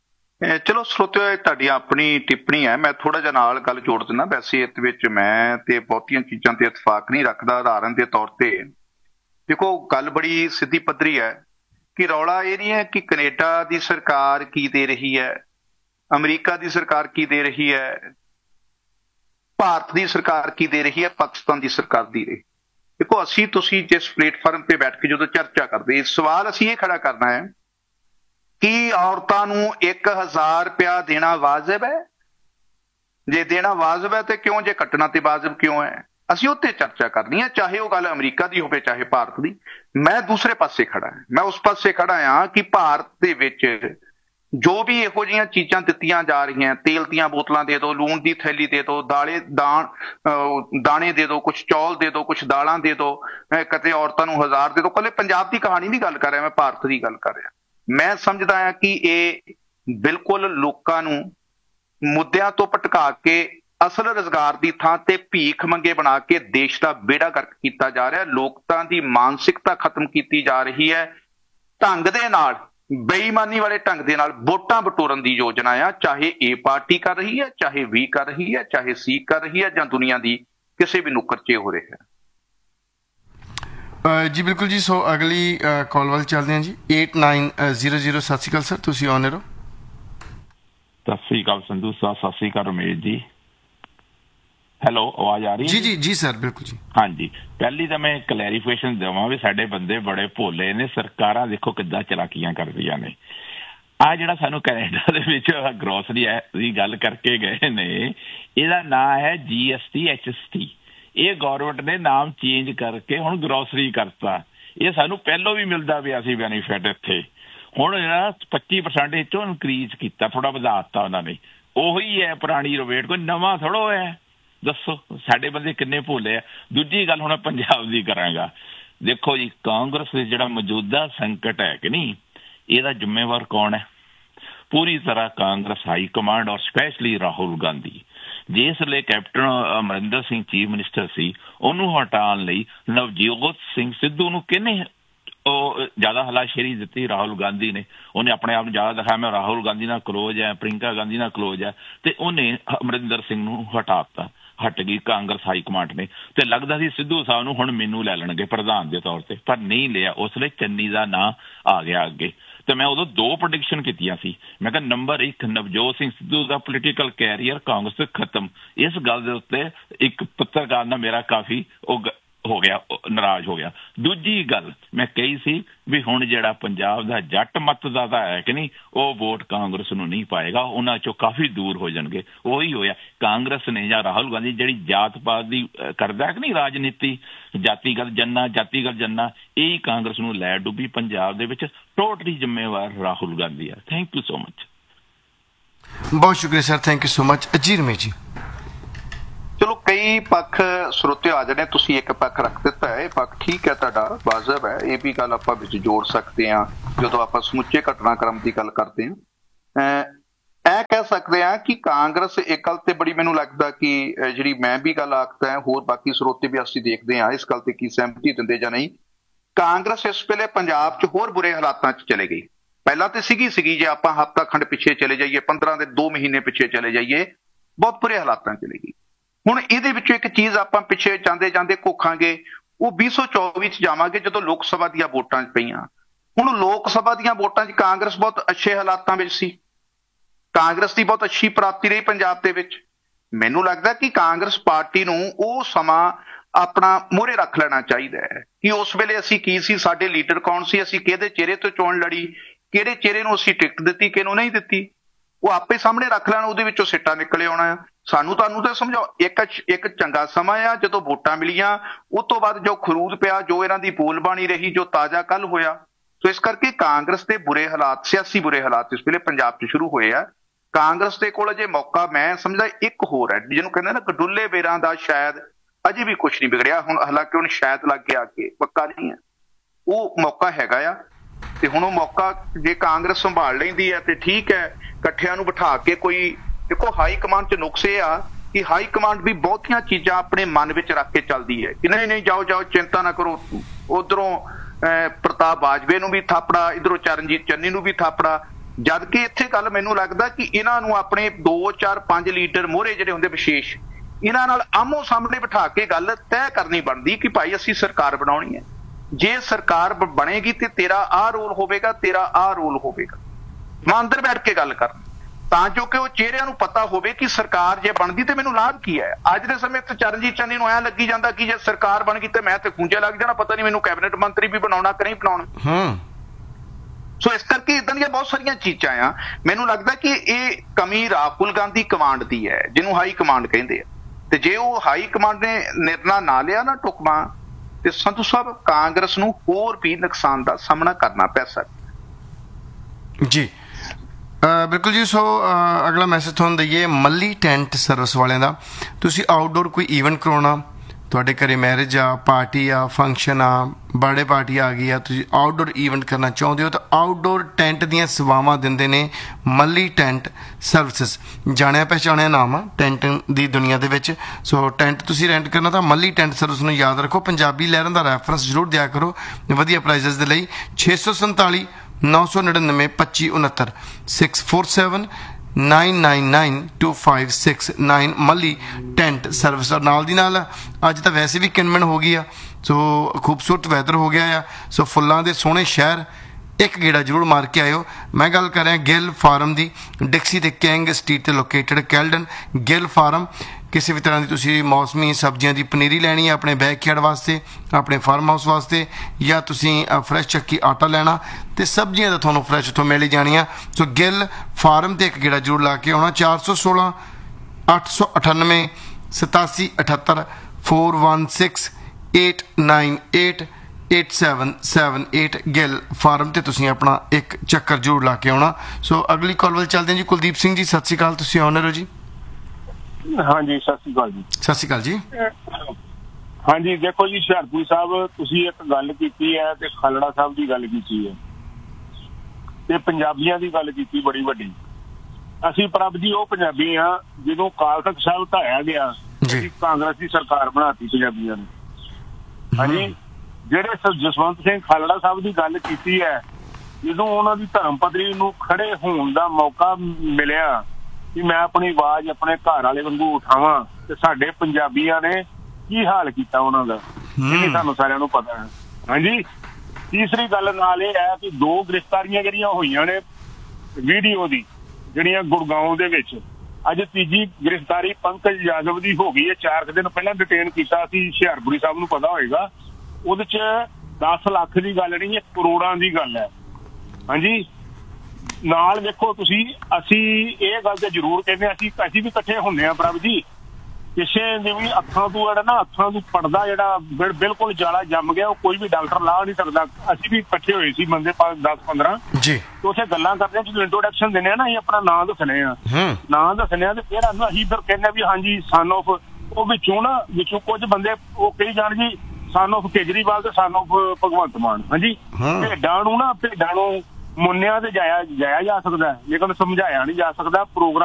ਚਲੋ ਸਰੋਤਿਓ, ਇਹ ਤੁਹਾਡੀ ਆਪਣੀ ਟਿੱਪਣੀ ਹੈ। ਮੈਂ ਥੋੜਾ ਜਿਹਾ ਨਾਲ ਗੱਲ ਜੋੜ ਦਿੰਦਾ। ਵੈਸੇ ਇਸ ਵਿੱਚ ਮੈਂ ਤੇ ਬਹੁਤੀਆਂ ਚੀਜ਼ਾਂ ਤੇ ਇਤਫਾਕ ਨਹੀਂ ਰੱਖਦਾ। ਉਦਾਹਰਨ ਦੇ ਤੌਰ ਤੇ ਦੇਖੋ, ਗੱਲ ਬੜੀ ਸਿੱਧੀ ਪੱਧਰੀ ਹੈ ਕਿ ਰੌਲਾ ਇਹ ਨਹੀਂ ਹੈ ਕਿ ਕੈਨੇਡਾ ਦੀ ਸਰਕਾਰ ਕੀ ਦੇ ਰਹੀ ਹੈ, ਅਮਰੀਕਾ ਦੀ ਸਰਕਾਰ ਕੀ ਦੇ ਰਹੀ ਹੈ, ਭਾਰਤ ਦੀ ਸਰਕਾਰ ਕੀ ਦੇ ਰਹੀ ਹੈ, ਪਾਕਿਸਤਾਨ ਦੀ ਸਰਕਾਰ ਦੀ ਰਹੀ। ਦੇਖੋ, ਅਸੀਂ ਤੁਸੀਂ ਜਿਸ ਪਲੇਟਫਾਰਮ ਤੇ ਬੈਠ ਕੇ ਜਦੋਂ ਚਰਚਾ ਕਰਦੇ, ਸਵਾਲ ਅਸੀਂ ਇਹ ਖੜਾ ਕਰਨਾ ਹੈ ਕਿ ਔਰਤਾਂ ਨੂੰ 1000 ਰੁਪਇਆ ਦੇਣਾ ਵਾਜਬ ਹੈ? ਜੇ ਦੇਣਾ ਵਾਜਬ ਹੈ ਤੇ ਕਿਉਂ, ਜੇ ਕੱਟਣਾ ਤੇ ਵਾਜਬ ਕਿਉਂ ਹੈ? ਅਸੀਂ ਉੱਤੇ ਚਰਚਾ ਕਰਨੀ ਹੈ, ਚਾਹੇ ਉਹ ਗੱਲ ਅਮਰੀਕਾ ਦੀ ਹੋਵੇ ਚਾਹੇ ਭਾਰਤ ਦੀ। ਮੈਂ ਦੂਸਰੇ ਪਾਸੇ ਖੜਾ ਹਾਂ, ਮੈਂ ਉਸ ਪਾਸੇ ਖੜਾ ਹਾਂ ਕਿ ਭਾਰਤ ਦੇ ਵਿੱਚ ਜੋ ਵੀ ਇਹੋ ਜਿਹੀਆਂ ਚੀਜ਼ਾਂ ਦਿੱਤੀਆਂ ਜਾ ਰਹੀਆਂ, ਤੇਲ ਦੀਆਂ ਬੋਤਲਾਂ ਦੇ ਦਿਓ, ਲੂਣ ਦੀ ਥੈਲੀ ਦੇ ਦਿਓ, ਦਾਣੇ ਦੇ ਦਿਓ, ਕੁਛ ਚੌਲ ਦੇ ਦਿਓ, ਕੁਛ ਦਾਲਾਂ ਦੇ ਦਿਓ, ਕਦੇ ਔਰਤਾਂ ਨੂੰ 1000 ਦੇ ਦਿਓ। ਕੱਲੇ ਪੰਜਾਬ ਦੀ ਕਹਾਣੀ ਨਹੀਂ ਗੱਲ ਕਰ ਰਿਹਾ, ਮੈਂ ਭਾਰਤ ਦੀ ਗੱਲ ਕਰ ਰਿਹਾ। ਮੈਂ ਸਮਝਦਾ ਹਾਂ ਕਿ ਇਹ ਬਿਲਕੁਲ ਲੋਕਾਂ ਨੂੰ ਮੁੱਦਿਆਂ ਤੋਂ ਭਟਕਾ ਕੇ ਅਸਲ ਰੁਜ਼ਗਾਰ ਦੀ ਥਾਂ ਤੇ ਭੀਖ ਮੰਗੇ ਬਣਾ ਕੇ ਦੇਸ਼ ਦਾ ਬੇੜਾ ਗਰਕ ਕੀਤਾ ਜਾ ਰਿਹਾ। ਲੋਕਾਂ ਦੀ ਮਾਨਸਿਕਤਾ ਖਤਮ ਕੀਤੀ ਜਾ ਰਹੀ ਹੈ। ਢੰਗ ਦੇ ਨਾਲ, ਬੇਈਮਾਨੀ ਵਾਲੇ ਢੰਗ ਦੇ ਨਾਲ ਵੋਟਾਂ ਬਟੋਰਨ ਦੀ ਯੋਜਨਾ ਆ, ਚਾਹੇ ਇਹ ਪਾਰਟੀ ਕਰ ਰਹੀ ਹੈ, ਚਾਹੇ ਵੀ ਕਰ ਰਹੀ ਹੈ, ਚਾਹੇ ਸੀ ਕਰ ਰਹੀ ਹੈ, ਜਾਂ ਦੁਨੀਆ ਦੀ ਕਿਸੇ ਵੀ ਨੁੱਕਰ 'ਚ ਹੋ ਰਿਹਾ ਹੈ। ਜੀ ਬਿਲਕੁਲ ਜੀ। ਸੋ ਅਗਲੀ ਕਾਲ ਵੱਲ ਚੱਲਦੇ ਹਾਂ ਜੀ। 8900। ਸਤਿ ਸ਼੍ਰੀ ਅਕਾਲ ਸਰ, ਤੁਸੀਂ ਆਨ ਹੋ। ਸਤਿ ਸ੍ਰੀ ਅਕਾਲ ਸੰਧੂ ਸਾਹਿਬ, ਸਤਿ ਸ੍ਰੀ ਅਕਾਲ ਰਮੇਸ਼ ਜੀ। ਹੈਲੋ, ਆਵਾਜ਼ ਆ ਰਹੀ ਹੈ? ਜੀ ਜੀ ਜੀ ਸਰ, ਬਿਲਕੁਲ ਜੀ। ਹਾਂਜੀ, ਪਹਿਲੀ ਤਾਂ ਮੈਂ ਕਲੈਰੀਫਿਕੇਸ਼ਨ ਦੇਵਾਂ ਵੀ ਸਾਡੇ ਬੰਦੇ ਬੜੇ ਭੋਲੇ ਨੇ। ਸਰਕਾਰਾਂ ਦੇਖੋ ਕਿੱਦਾਂ ਚਲਾਕੀਆਂ ਕਰਦੀਆਂ ਨੇ। ਆਹ ਜਿਹੜਾ ਸਾਨੂੰ ਕੈਨੇਡਾ ਦੇ ਵਿੱਚ ਗਰੋਸਰੀ ਦੀ ਗੱਲ ਕਰਕੇ ਗਏ ਨੇ, ਇਹਦਾ ਨਾਂ ਹੈ GST HST। ਇਹ ਗੌਰਮੈਂਟ ਨੇ ਨਾਮ ਚੇਂਜ ਕਰਕੇ ਹੁਣ ਗਰੋਸਰੀ ਕਰਤਾ। ਇਹ ਸਾਨੂੰ ਪਹਿਲੋਂ ਵੀ ਮਿਲਦਾ ਪਿਆ ਸੀ ਬੈਨੀਫਿਟ। ਇੱਥੇ ਹੁਣ ਜਿਹੜਾ 25% ਚੋਂ ਇਨਕਰੀਜ਼ ਕੀਤਾ, ਥੋੜਾ ਵਧਾ ਦਿੱਤਾ ਉਹਨਾਂ ਨੇ। ਉਹੀ ਹੈ ਪੁਰਾਣੀ ਰੇਟ, ਕੋਈ ਨਵਾਂ ਥੋੜ੍ਹਾ ਹੈ। ਦੱਸੋ ਸਾਡੇ ਬੰਦੇ ਕਿੰਨੇ ਭੋਲੇ ਆ। ਦੂਜੀ ਗੱਲ ਹੁਣ ਪੰਜਾਬ ਦੀ ਕਰਾਂਗਾ। ਦੇਖੋ ਜੀ, ਕਾਂਗਰਸ ਦੇ ਜਿਹੜਾ ਮੌਜੂਦਾ ਸੰਕਟ ਹੈ ਕਿ ਨਹੀਂ, ਇਹਦਾ ਜ਼ਿੰਮੇਵਾਰ ਕੌਣ ਹੈ? ਪੂਰੀ ਤਰ੍ਹਾਂ ਕਾਂਗਰਸ ਹਾਈ ਕਮਾਂਡ ਔਰ ਸਪੈਸ਼ਲੀ ਰਾਹੁਲ ਗਾਂਧੀ। ਜਿਸ ਵੇਲੇ captain Amarinder Singh chief minister ਸੀ, ਉਹਨੂੰ ਹਟਾਉਣ ਲਈ ਨਵਜੋਤ ਸਿੰਘ ਸਿੱਧੂ ਨੂੰ ਕਿਹਨੇ ਉਹ ਜ਼ਿਆਦਾ ਹਲਾਸ਼ੇਰੀ ਦਿੱਤੀ? ਰਾਹੁਲ ਗਾਂਧੀ ਨੇ। ਉਹਨੇ ਆਪਣੇ ਆਪ ਨੂੰ ਜ਼ਿਆਦਾ ਦਿਖਾਇਆ ਮੈਂ ਰਾਹੁਲ ਗਾਂਧੀ ਨਾਲ ਕਲੋਜ਼ ਹੈ, ਪ੍ਰਿੰਕਾ ਗਾਂਧੀ ਨਾਲ ਕਲੋਜ਼ ਹੈ, ਤੇ ਉਹਨੇ ਅਮਰਿੰਦਰ ਸਿੰਘ ਨੂੰ ਹਟਾ ਦਿੱਤਾ। ਹਟ ਗਈ ਕਾਂਗਰਸ ਹਾਈ ਕਮਾਂਡ ਨੇ। ਤੇ ਲੱਗਦਾ ਸੀ ਸਿੱਧੂ ਸਾਹਿਬ ਨੂੰ ਹੁਣ ਮੈਨੂੰ ਲੈ ਲੈਣਗੇ ਪ੍ਰਧਾਨ ਦੇ ਤੌਰ ਤੇ, ਪਰ ਨਹੀਂ ਲਿਆ। ਉਸ ਵੇਲੇ ਚੰਨੀ ਦਾ ਨਾਂ ਆ ਗਿਆ ਅੱਗੇ। ਤੇ ਮੈਂ ਉਦੋਂ 2 ਪ੍ਰੈਡਿਕਸ਼ਨ ਕੀਤੀਆਂ ਸੀ। ਮੈਂ ਕਿਹਾ ਨੰਬਰ 1, ਨਵਜੋਤ ਸਿੰਘ ਸਿੱਧੂ ਦਾ ਪੋਲੀਟੀਕਲ ਕੈਰੀਅਰ ਕਾਂਗਰਸ ਤੇ ਖਤਮ। ਇਸ ਗੱਲ ਦੇ ਉੱਤੇ ਇੱਕ ਪੱਤਰਕਾਰ ਨਾਲ ਮੇਰਾ ਕਾਫੀ ਹੋ ਗਿਆ, ਨਾਰਾਜ਼ ਹੋ ਗਿਆ। ਦੂਜੀ ਗੱਲ ਮੈਂ ਕਹੀ ਸੀ ਵੀ ਹੁਣ ਜਿਹੜਾ ਪੰਜਾਬ ਦਾ ਜੱਟ ਮਤਦਾਤਾ ਹੈ ਕਿ ਨਹੀਂ, ਉਹ ਵੋਟ ਕਾਂਗਰਸ ਨੂੰ ਨਹੀਂ ਪਾਏਗਾ, ਉਹਨਾਂ ਚੋਂ ਕਾਫੀ ਦੂਰ ਹੋ ਜਾਣਗੇ। ਉਹੀ ਹੋਇਆ। ਕਾਂਗਰਸ ਨੇ ਜਾਂ ਰਾਹੁਲ ਗਾਂਧੀ ਜਿਹੜੀ ਜਾਤ ਪਾਤ ਦੀ ਕਰਦਾ ਕਿ ਨਹੀਂ ਰਾਜਨੀਤੀ, ਜਾਤੀਗਤ ਜੰਨਾ, ਇਹ ਕਾਂਗਰਸ ਨੂੰ ਲੈ ਡੁੱਬੀ। ਪੰਜਾਬ ਦੇ ਵਿੱਚ ਟੋਟਲੀ ਜ਼ਿੰਮੇਵਾਰ ਰਾਹੁਲ ਗਾਂਧੀ ਹੈ। Thank you so much. ਬਹੁਤ ਸ਼ੁਕਰੀਆ sir, thank you so much. ਜੀ ਰਮੇਸ਼ ਜੀ। ਚਲੋ, ਕਈ ਪੱਖ ਸਰੋਤੇ ਆ ਜਾਣੇ, ਤੁਸੀਂ ਇੱਕ ਪੱਖ ਰੱਖ ਦਿੱਤਾ ਹੈ। ਇਹ ਪੱਖ ਠੀਕ ਹੈ, ਤੁਹਾਡਾ ਵਾਜਬ ਹੈ। ਇਹ ਵੀ ਗੱਲ ਆਪਾਂ ਵਿੱਚ ਜੋੜ ਸਕਦੇ ਹਾਂ ਜਦੋਂ ਆਪਾਂ ਸਮੁੱਚੇ ਘਟਨਾਕ੍ਰਮ ਦੀ ਗੱਲ ਕਰਦੇ ਹਾਂ। ਇਹ ਕਹਿ ਸਕਦੇ ਹਾਂ ਕਿ ਕਾਂਗਰਸ ਇੱਕ ਗੱਲ ਤੇ ਬੜੀ, ਮੈਨੂੰ ਲੱਗਦਾ ਕਿ ਜਿਹੜੀ ਮੈਂ ਵੀ ਗੱਲ ਆਖਦਾ ਹੈ, ਹੋਰ ਬਾਕੀ ਸਰੋਤੇ ਵੀ ਅਸੀਂ ਦੇਖਦੇ ਹਾਂ ਇਸ ਗੱਲ ਤੇ ਕੀ ਸਹਿਮਤੀ ਦਿੰਦੇ ਜਾਂ ਨਹੀਂ। ਕਾਂਗਰਸ ਇਸ ਵੇਲੇ ਪੰਜਾਬ 'ਚ ਹੋਰ ਬੁਰੇ ਹਾਲਾਤਾਂ 'ਚ ਚਲੇ ਗਈ। ਪਹਿਲਾਂ ਤੇ ਸੀਗੀ ਜੇ ਆਪਾਂ ਹਫ਼ਤਾ ਖੰਡ ਪਿੱਛੇ ਚਲੇ ਜਾਈਏ, 15 ਦੇ 2 ਮਹੀਨੇ ਪਿੱਛੇ ਚਲੇ ਜਾਈਏ, ਬਹੁਤ ਬੁਰੇ ਹਾਲਾਤਾਂ 'ਚ ਚਲੇ ਗਈ। ਹੁਣ ਇਹਦੇ ਵਿੱਚੋਂ ਇੱਕ ਚੀਜ਼ ਆਪਾਂ ਪਿੱਛੇ ਜਾਂਦੇ ਕੋਖਾਂਗੇ, ਉਹ 2024 'ਚ ਜਾਵਾਂਗੇ ਜਦੋਂ ਲੋਕ ਸਭਾ ਦੀਆਂ ਵੋਟਾਂ 'ਚ ਪਈਆਂ। ਹੁਣ ਲੋਕ ਸਭਾ ਦੀਆਂ ਵੋਟਾਂ 'ਚ ਕਾਂਗਰਸ ਬਹੁਤ ਅੱਛੇ ਹਾਲਾਤਾਂ ਵਿੱਚ ਸੀ। ਕਾਂਗਰਸ ਦੀ ਬਹੁਤ ਅੱਛੀ ਪ੍ਰਾਪਤੀ ਰਹੀ ਪੰਜਾਬ ਦੇ ਵਿੱਚ। ਮੈਨੂੰ ਲੱਗਦਾ ਕਿ ਕਾਂਗਰਸ ਪਾਰਟੀ ਨੂੰ ਉਹ ਸਮਾਂ ਆਪਣਾ ਮੂਹਰੇ ਰੱਖ ਲੈਣਾ ਚਾਹੀਦਾ ਹੈ ਕਿ ਉਸ ਵੇਲੇ ਅਸੀਂ ਕੀ ਸੀ, ਸਾਡੇ ਲੀਡਰ ਕੌਣ ਸੀ, ਅਸੀਂ ਕਿਹਦੇ ਚਿਹਰੇ ਤੋਂ ਚੋਣ ਲੜੀ, ਕਿਹੜੇ ਚਿਹਰੇ ਨੂੰ ਅਸੀਂ ਟਿਕਟ ਦਿੱਤੀ, ਕਿਹਨੂੰ ਨਹੀਂ ਦਿੱਤੀ। ਉਹ ਆਪੇ ਸਾਹਮਣੇ ਰੱਖ ਲੈਣ, ਉਹਦੇ ਵਿੱਚੋਂ ਸਿੱਟਾ ਨਿਕਲੇ ਆਉਣਾ ਆ। ਤੁਹਾਨੂੰ ਤਾਂ ਸਮਝਾਓ, ਇੱਕ ਚੰਗਾ ਸਮਾਂ ਆ ਜਦੋਂ ਵੋਟਾਂ ਮਿਲੀਆਂ, ਉਸ ਤੋਂ ਬਾਅਦ ਜੋ ਖਰੂਦ ਪਿਆ, ਜੋ ਇਹਨਾਂ ਦੀ ਬੋਲਬਾਣੀ ਰਹੀ, ਜੋ ਤਾਜ਼ਾ ਕੱਲ ਹੋਇਆ। ਸੋ ਇਸ ਕਰਕੇ ਕਾਂਗਰਸ ਦੇ ਬੁਰੇ ਹਾਲਾਤ, ਸਿਆਸੀ ਬੁਰੇ ਹਾਲਾਤ ਇਸ ਵੇਲੇ ਪੰਜਾਬ 'ਚ ਸ਼ੁਰੂ ਹੋਏ ਆ। ਕਾਂਗਰਸ ਦੇ ਕੋਲ ਅਜੇ ਮੌਕਾ, ਮੈਂ ਸਮਝਦਾ ਇੱਕ ਹੋਰ ਹੈ, ਜਿਹਨੂੰ ਕਹਿੰਦੇ ਨਾ ਗਡੁੱਲੇ ਬੇਰਾਂ ਦਾ, ਸ਼ਾਇਦ ਅਜੇ ਵੀ ਕੁਛ ਨਹੀਂ ਵਿਗੜਿਆ। ਹੁਣ ਹਾਲਾਂਕਿ ਹੁਣ ਸ਼ਾਇਦ ਲੱਗ ਕੇ ਅੱਗੇ ਪੱਕਾ ਨਹੀਂ ਹੈ, ਉਹ ਮੌਕਾ ਹੈਗਾ ਆ। ਤੇ ਹੁਣ ਉਹ ਮੌਕਾ ਜੇ ਕਾਂਗਰਸ ਸੰਭਾਲ ਲੈਂਦੀ ਹੈ ਤੇ ਠੀਕ ਹੈ। ਇਕੱਠਿਆਂ ਨੂੰ ਬਿਠਾ ਕੇ ਕੋਈ, ਦੇਖੋ ਹਾਈ ਕਮਾਂਡ 'ਚ ਨੁਕਸ ਇਹ ਆ ਕਿ ਹਾਈ ਕਮਾਂਡ ਵੀ ਬਹੁਤੀਆਂ ਚੀਜ਼ਾਂ ਆਪਣੇ ਮਨ ਵਿੱਚ ਰੱਖ ਕੇ ਚੱਲਦੀ ਹੈ ਕਿ ਨਹੀਂ ਜਾਓ ਚਿੰਤਾ ਨਾ ਕਰੋ। ਉਧਰੋਂ ਪ੍ਰਤਾਪ ਬਾਜਵੇ ਨੂੰ ਵੀ ਥਾਪੜਾ, ਇੱਧਰੋਂ ਚਰਨਜੀਤ ਚੰਨੀ ਨੂੰ ਵੀ ਥਾਪੜਾ। ਜਦ ਕਿ ਇੱਥੇ ਗੱਲ ਮੈਨੂੰ ਲੱਗਦਾ ਕਿ ਇਹਨਾਂ ਨੂੰ ਆਪਣੇ 2 4 5 ਲੀਡਰ ਮੋਹਰੇ ਜਿਹੜੇ ਹੁੰਦੇ ਵਿਸ਼ੇਸ਼, ਇਹਨਾਂ ਨਾਲ ਆਮੋ ਸਾਹਮਣੇ ਬਿਠਾ ਕੇ ਗੱਲ ਤੈਅ ਕਰਨੀ ਬਣਦੀ ਕਿ ਭਾਈ ਅਸੀਂ ਸਰਕਾਰ ਬਣਾਉਣੀ ਹੈ, ਜੇ ਸਰਕਾਰ ਬਣੇਗੀ ਤੇ ਤੇਰਾ ਆਹ ਰੋਲ ਹੋਵੇਗਾ, ਤੇਰਾ ਆਹ ਰੋਲ ਹੋਵੇਗਾ। ਮੈਂ ਅੰਦਰ ਬੈਠ ਕੇ ਗੱਲ ਕਰਨ ਤਾਂ ਜੋ ਕਿ ਉਹ ਚਿਹਰਿਆਂ ਨੂੰ ਪਤਾ ਹੋਵੇ ਕਿ ਸਰਕਾਰ ਜੇ ਬਣਦੀ ਤੇ ਮੈਨੂੰ ਲਾਭ ਕੀ ਹੈ। ਅੱਜ ਦੇ ਸਮੇਂ ਤੇ ਚਰਨਜੀਤ ਚੰਨੀ ਨੂੰ ਐਂ ਲੱਗੀ ਜਾਂਦਾ ਕਿ ਜੇ ਸਰਕਾਰ ਬਣ ਗਈ ਤੇ ਮੈਂ ਤੇ ਖੂੰਜੇ ਲੱਗ ਜਾਣਾ, ਪਤਾ ਨਹੀਂ ਮੈਨੂੰ ਕੈਬਨਿਟ ਮੰਤਰੀ ਵੀ ਬਣਾਉਣਾ ਕਿ ਨਹੀਂ ਬਣਾਉਣਾ। ਸੋ ਇਸ ਕਰਕੇ ਇਦਾਂ ਦੀਆਂ ਬਹੁਤ ਸਾਰੀਆਂ ਚੀਜ਼ਾਂ ਆ। ਮੈਨੂੰ ਲੱਗਦਾ ਕਿ ਇਹ ਕਮੀ ਰਾਹੁਲ ਗਾਂਧੀ ਕਮਾਂਡ ਦੀ ਹੈ, ਜਿਹਨੂੰ ਹਾਈ ਕਮਾਂਡ ਕਹਿੰਦੇ ਆ, ਤੇ ਜੇ ਉਹ ਹਾਈ ਕਮਾਂਡ ਨੇ ਨਿਰਣਾ ਨਾ ਲਿਆ ਨਾ ਟੁਕਮਾ, ਤੇ ਸੰਧੂ ਸਾਹਿਬ ਕਾਂਗਰਸ ਨੂੰ ਹੋਰ ਵੀ ਨੁਕਸਾਨ ਦਾ ਸਾਹਮਣਾ ਕਰਨਾ ਪੈ ਸਕਦਾ ਜੀ। ਬਿਲਕੁਲ ਜੀ। ਸੋ ਅਗਲਾ ਮੈਸੇਜ ਤੁਹਾਨੂੰ ਦਈਏ ਮੱਲੀ ਟੈਂਟ ਸਰਵਿਸ ਵਾਲਿਆਂ ਦਾ। ਤੁਸੀਂ ਆਊਟਡੋਰ ਕੋਈ ਈਵੈਂਟ ਕਰਾਉਣਾ, ਤੁਹਾਡੇ ਘਰੇ ਮੈਰਿਜ ਆ, ਪਾਰਟੀ ਆ, ਫੰਕਸ਼ਨ ਆ, ਬਰਥਡੇ ਪਾਰਟੀ ਆ ਗਈ ਆ, ਤੁਸੀਂ ਆਊਟਡੋਰ ਈਵੈਂਟ ਕਰਨਾ ਚਾਹੁੰਦੇ ਹੋ ਤਾਂ ਆਊਟਡੋਰ ਟੈਂਟ ਦੀਆਂ ਸੇਵਾਵਾਂ ਦਿੰਦੇ ਨੇ ਮੱਲੀ ਟੈਂਟ ਸਰਵਿਸਿਜ਼। ਜਾਣਿਆ ਪਹਿਚਾਣਿਆ ਨਾਮ ਆ ਟੈਂਟ ਦੀ ਦੁਨੀਆ ਦੇ ਵਿੱਚ। ਸੋ ਟੈਂਟ ਤੁਸੀਂ ਰੈਂਟ ਕਰਨਾ ਤਾਂ ਮੱਲੀ ਟੈਂਟ ਸਰਵਿਸ ਨੂੰ ਯਾਦ ਰੱਖੋ। ਪੰਜਾਬੀ ਲਹਿਰਾਂ ਦਾ ਰੈਫਰੈਂਸ ਜ਼ਰੂਰ ਦਿਆ ਕਰੋ ਵਧੀਆ ਪ੍ਰਾਈਜ਼ਸ ਦੇ ਲਈ। 647 999 2569 647 999256 ਮੱਲੀ ਟੈਂਟ ਸਰਵਿਸ। ਨਾਲ ਦੀ ਨਾਲ ਅੱਜ ਤਾਂ ਵੈਸੇ ਵੀ ਕਿਨਮਨ ਹੋ ਗਈ ਆ, ਸੋ ਖੂਬਸੂਰਤ ਵੈਦਰ ਹੋ ਗਿਆ ਆ, ਸੋ ਫੁੱਲਾਂ ਦੇ ਸੋਹਣੇ ਸ਼ਹਿਰ ਇੱਕ ਗੇੜਾ ਜ਼ਰੂਰ ਮਾਰ ਕੇ ਆਇਓ। ਮੈਂ ਗੱਲ ਕਰ ਰਿਹਾ ਗਿੱਲ ਫਾਰਮ ਦੀ, ਡਿਕਸੀ ਤੇ ਕਿੰਗ ਸਟਰੀਟ ਤੇ ਲੋਕੇਟਡ ਕੈਲਡਨ ਗਿੱਲ ਫਾਰਮ। ਕਿਸੇ ਵੀ ਤਰ੍ਹਾਂ ਦੀ ਤੁਸੀਂ ਮੌਸਮੀ ਸਬਜ਼ੀਆਂ ਦੀ ਪਨੀਰੀ ਲੈਣੀ ਹੈ ਆਪਣੇ ਬੈਕਯਾਰਡ ਵਾਸਤੇ, ਆਪਣੇ ਫਾਰਮ ਹਾਊਸ ਵਾਸਤੇ, ਜਾਂ ਤੁਸੀਂ ਫਰੈਸ਼ ਚੱਕੀ ਆਟਾ ਲੈਣਾ, ਤੇ ਸਬਜ਼ੀਆਂ ਤਾਂ ਤੁਹਾਨੂੰ ਫਰੈਸ਼ ਉੱਥੋਂ ਮਿਲ ਹੀ ਜਾਣੀਆਂ। ਸੋ ਗਿੱਲ ਫਾਰਮ ਤੇ ਇੱਕ ਗੇੜਾ ਜ਼ਰੂਰ ਲਾ ਕੇ ਆਉਣਾ। 416 898 8778 416 898 8778 ਗਿੱਲ ਫਾਰਮ ਤੇ ਤੁਸੀਂ ਆਪਣਾ ਇੱਕ ਚੱਕਰ ਜ਼ਰੂਰ ਲਾ ਕੇ ਆਉਣਾ। ਸੋ ਅਗਲੀ ਕਾਲ ਵੱਲ ਚੱਲਦੇ ਹਾਂ ਜੀ। ਕੁਲਦੀਪ ਸਿੰਘ ਜੀ ਸਤਿ ਸ਼੍ਰੀ ਅਕਾਲ, ਤੁਸੀਂ ਆਨਰ ਹੋ ਜੀ। ਹਾਂਜੀ ਸਤਿ ਸ਼੍ਰੀ ਅਕਾਲ ਜੀ। ਸਤਿ ਸ਼੍ਰੀ ਅਕਾਲ ਜੀ। ਹਾਂਜੀ ਦੇਖੋ ਜੀ ਹੁਸ਼ਿਆਰਪੁਰ ਸਾਹਿਬ, ਤੁਸੀਂ ਇੱਕ ਗੱਲ ਕੀਤੀ ਹੈ ਤੇ ਖਾਲੜਾ ਸਾਹਿਬ ਦੀ ਗੱਲ ਕੀਤੀ ਹੈ ਤੇ ਪੰਜਾਬੀਆਂ ਦੀ ਗੱਲ ਕੀਤੀ ਬੜੀ ਵੱਡੀ। ਅਸੀਂ ਪ੍ਰਭ ਜੀ ਉਹ ਪੰਜਾਬੀ ਆ ਜਦੋਂ ਅਕਾਲ ਤਖ਼ਤ ਸਾਹਿਬ ਢਾਇਆ ਗਿਆ, ਕਾਂਗਰਸ ਦੀ ਸਰਕਾਰ ਬਣਾਤੀ ਪੰਜਾਬੀਆਂ ਨੇ। ਹਾਂਜੀ, ਜਿਹੜੇ ਜਸਵੰਤ ਸਿੰਘ ਖਾਲੜਾ ਸਾਹਿਬ ਦੀ ਗੱਲ ਕੀਤੀ ਹੈ, ਜਦੋਂ ਉਹਨਾਂ ਦੀ ਧਰਮ ਪਤਨੀ ਨੂੰ ਖੜੇ ਹੋਣ ਦਾ ਮੌਕਾ ਮਿਲਿਆ ਕਿ ਮੈਂ ਆਪਣੀ ਆਵਾਜ਼ ਆਪਣੇ ਘਰ ਵਾਲੇ ਵਾਂਗੂ ਉਠਾਵਾਂ, ਤੇ ਸਾਡੇ ਪੰਜਾਬੀਆਂ ਨੇ ਕੀ ਹਾਲ ਕੀਤਾ ਉਹਨਾਂ ਦਾ, ਇਹ ਸਾਨੂੰ ਸਾਰਿਆਂ ਨੂੰ ਪਤਾ ਹੈ। ਹਾਂਜੀ, ਤੀਸਰੀ ਗੱਲ ਨਾਲ ਇਹ ਹੈ ਕਿ 2 ਗ੍ਰਿਫਤਾਰੀਆਂ ਜਿਹੜੀਆਂ ਹੋਈਆਂ ਨੇ ਵੀਡੀਓ ਦੀ, ਜਿਹੜੀਆਂ ਗੁੜਗਾਉਂ ਦੇ ਵਿੱਚ, ਅੱਜ ਤੀਜੀ ਗ੍ਰਿਫਤਾਰੀ ਪੰਕਜ ਯਾਦਵ ਦੀ ਹੋ ਗਈ ਹੈ। 4 ਦਿਨ ਪਹਿਲਾਂ ਡਿਟੇਨ ਕੀਤਾ ਸੀ, ਹੁਸ਼ਿਆਰਪੁਰੀ ਸਾਹਿਬ ਨੂੰ ਪਤਾ ਹੋਏਗਾ। ਉਹਦੇ 'ਚ 10 ਲੱਖ ਦੀ ਗੱਲ ਨਹੀਂ ਹੈ, ਕਰੋੜਾਂ ਦੀ ਗੱਲ ਹੈ। ਹਾਂਜੀ, ਨਾਲ ਵੇਖੋ ਤੁਸੀਂ, ਅਸੀਂ ਇਹ ਗੱਲ ਤੇ ਜ਼ਰੂਰ ਕਹਿੰਦੇ ਅਸੀਂ ਵੀ ਇਕੱਠੇ ਹੁੰਦੇ ਹਾਂ ਪ੍ਰਭ ਜੀ। ਕਿਸੇ ਦੇ ਵੀ ਅੱਖਾਂ ਤੋਂ ਅੱਖਾਂ ਤੋਂ ਪੜਦਾ ਜਿਹੜਾ ਬਿਲਕੁਲ ਜਾਲਾ ਜੰਮ ਗਿਆ, ਉਹ ਕੋਈ ਵੀ ਡਾਕਟਰ ਲਾ ਨਹੀਂ ਸਕਦਾ। ਅਸੀਂ ਵੀ ਇਕੱਠੇ ਹੋਏ ਸੀ ਬੰਦੇ 10-15 ਜੀ, ਤੇ ਉੱਥੇ ਗੱਲਾਂ ਕਰਦੇ ਜਦੋਂ ਇੰਟਰੋਡਕਸ਼ਨ ਦਿੰਦੇ ਆ ਨਾ, ਅਸੀਂ ਆਪਣਾ ਨਾਂ ਦੱਸਣੇ ਆ, ਨਾਂ ਦੱਸਣੇ ਆ, ਤੇ ਫਿਰ ਅਸੀਂ ਫਿਰ ਕਹਿੰਦੇ ਵੀ ਹਾਂਜੀ ਸਨ ਆਫ, ਉਹ ਵਿੱਚੋਂ ਕੁਝ ਬੰਦੇ ਉਹ ਕਹੀ ਜਾਣ ਜੀ ਸਨ ਆਫ ਕੇਜਰੀਵਾਲ ਤੇ ਸਨ ਆਫ ਭਗਵੰਤ ਮਾਨ। ਹਾਂਜੀ, ਭੇਡਾਂ ਨੂੰ ਮੁੰਨਿਆਂ ਤੇ ਜਾਇਆ ਜਾ ਸਕਦਾ, ਲੇਕਿਨ ਸਮਝਾਇਆ ਨਹੀਂ ਜਾ ਸਕਦਾ। ਪ੍ਰੋਗਰਾਮ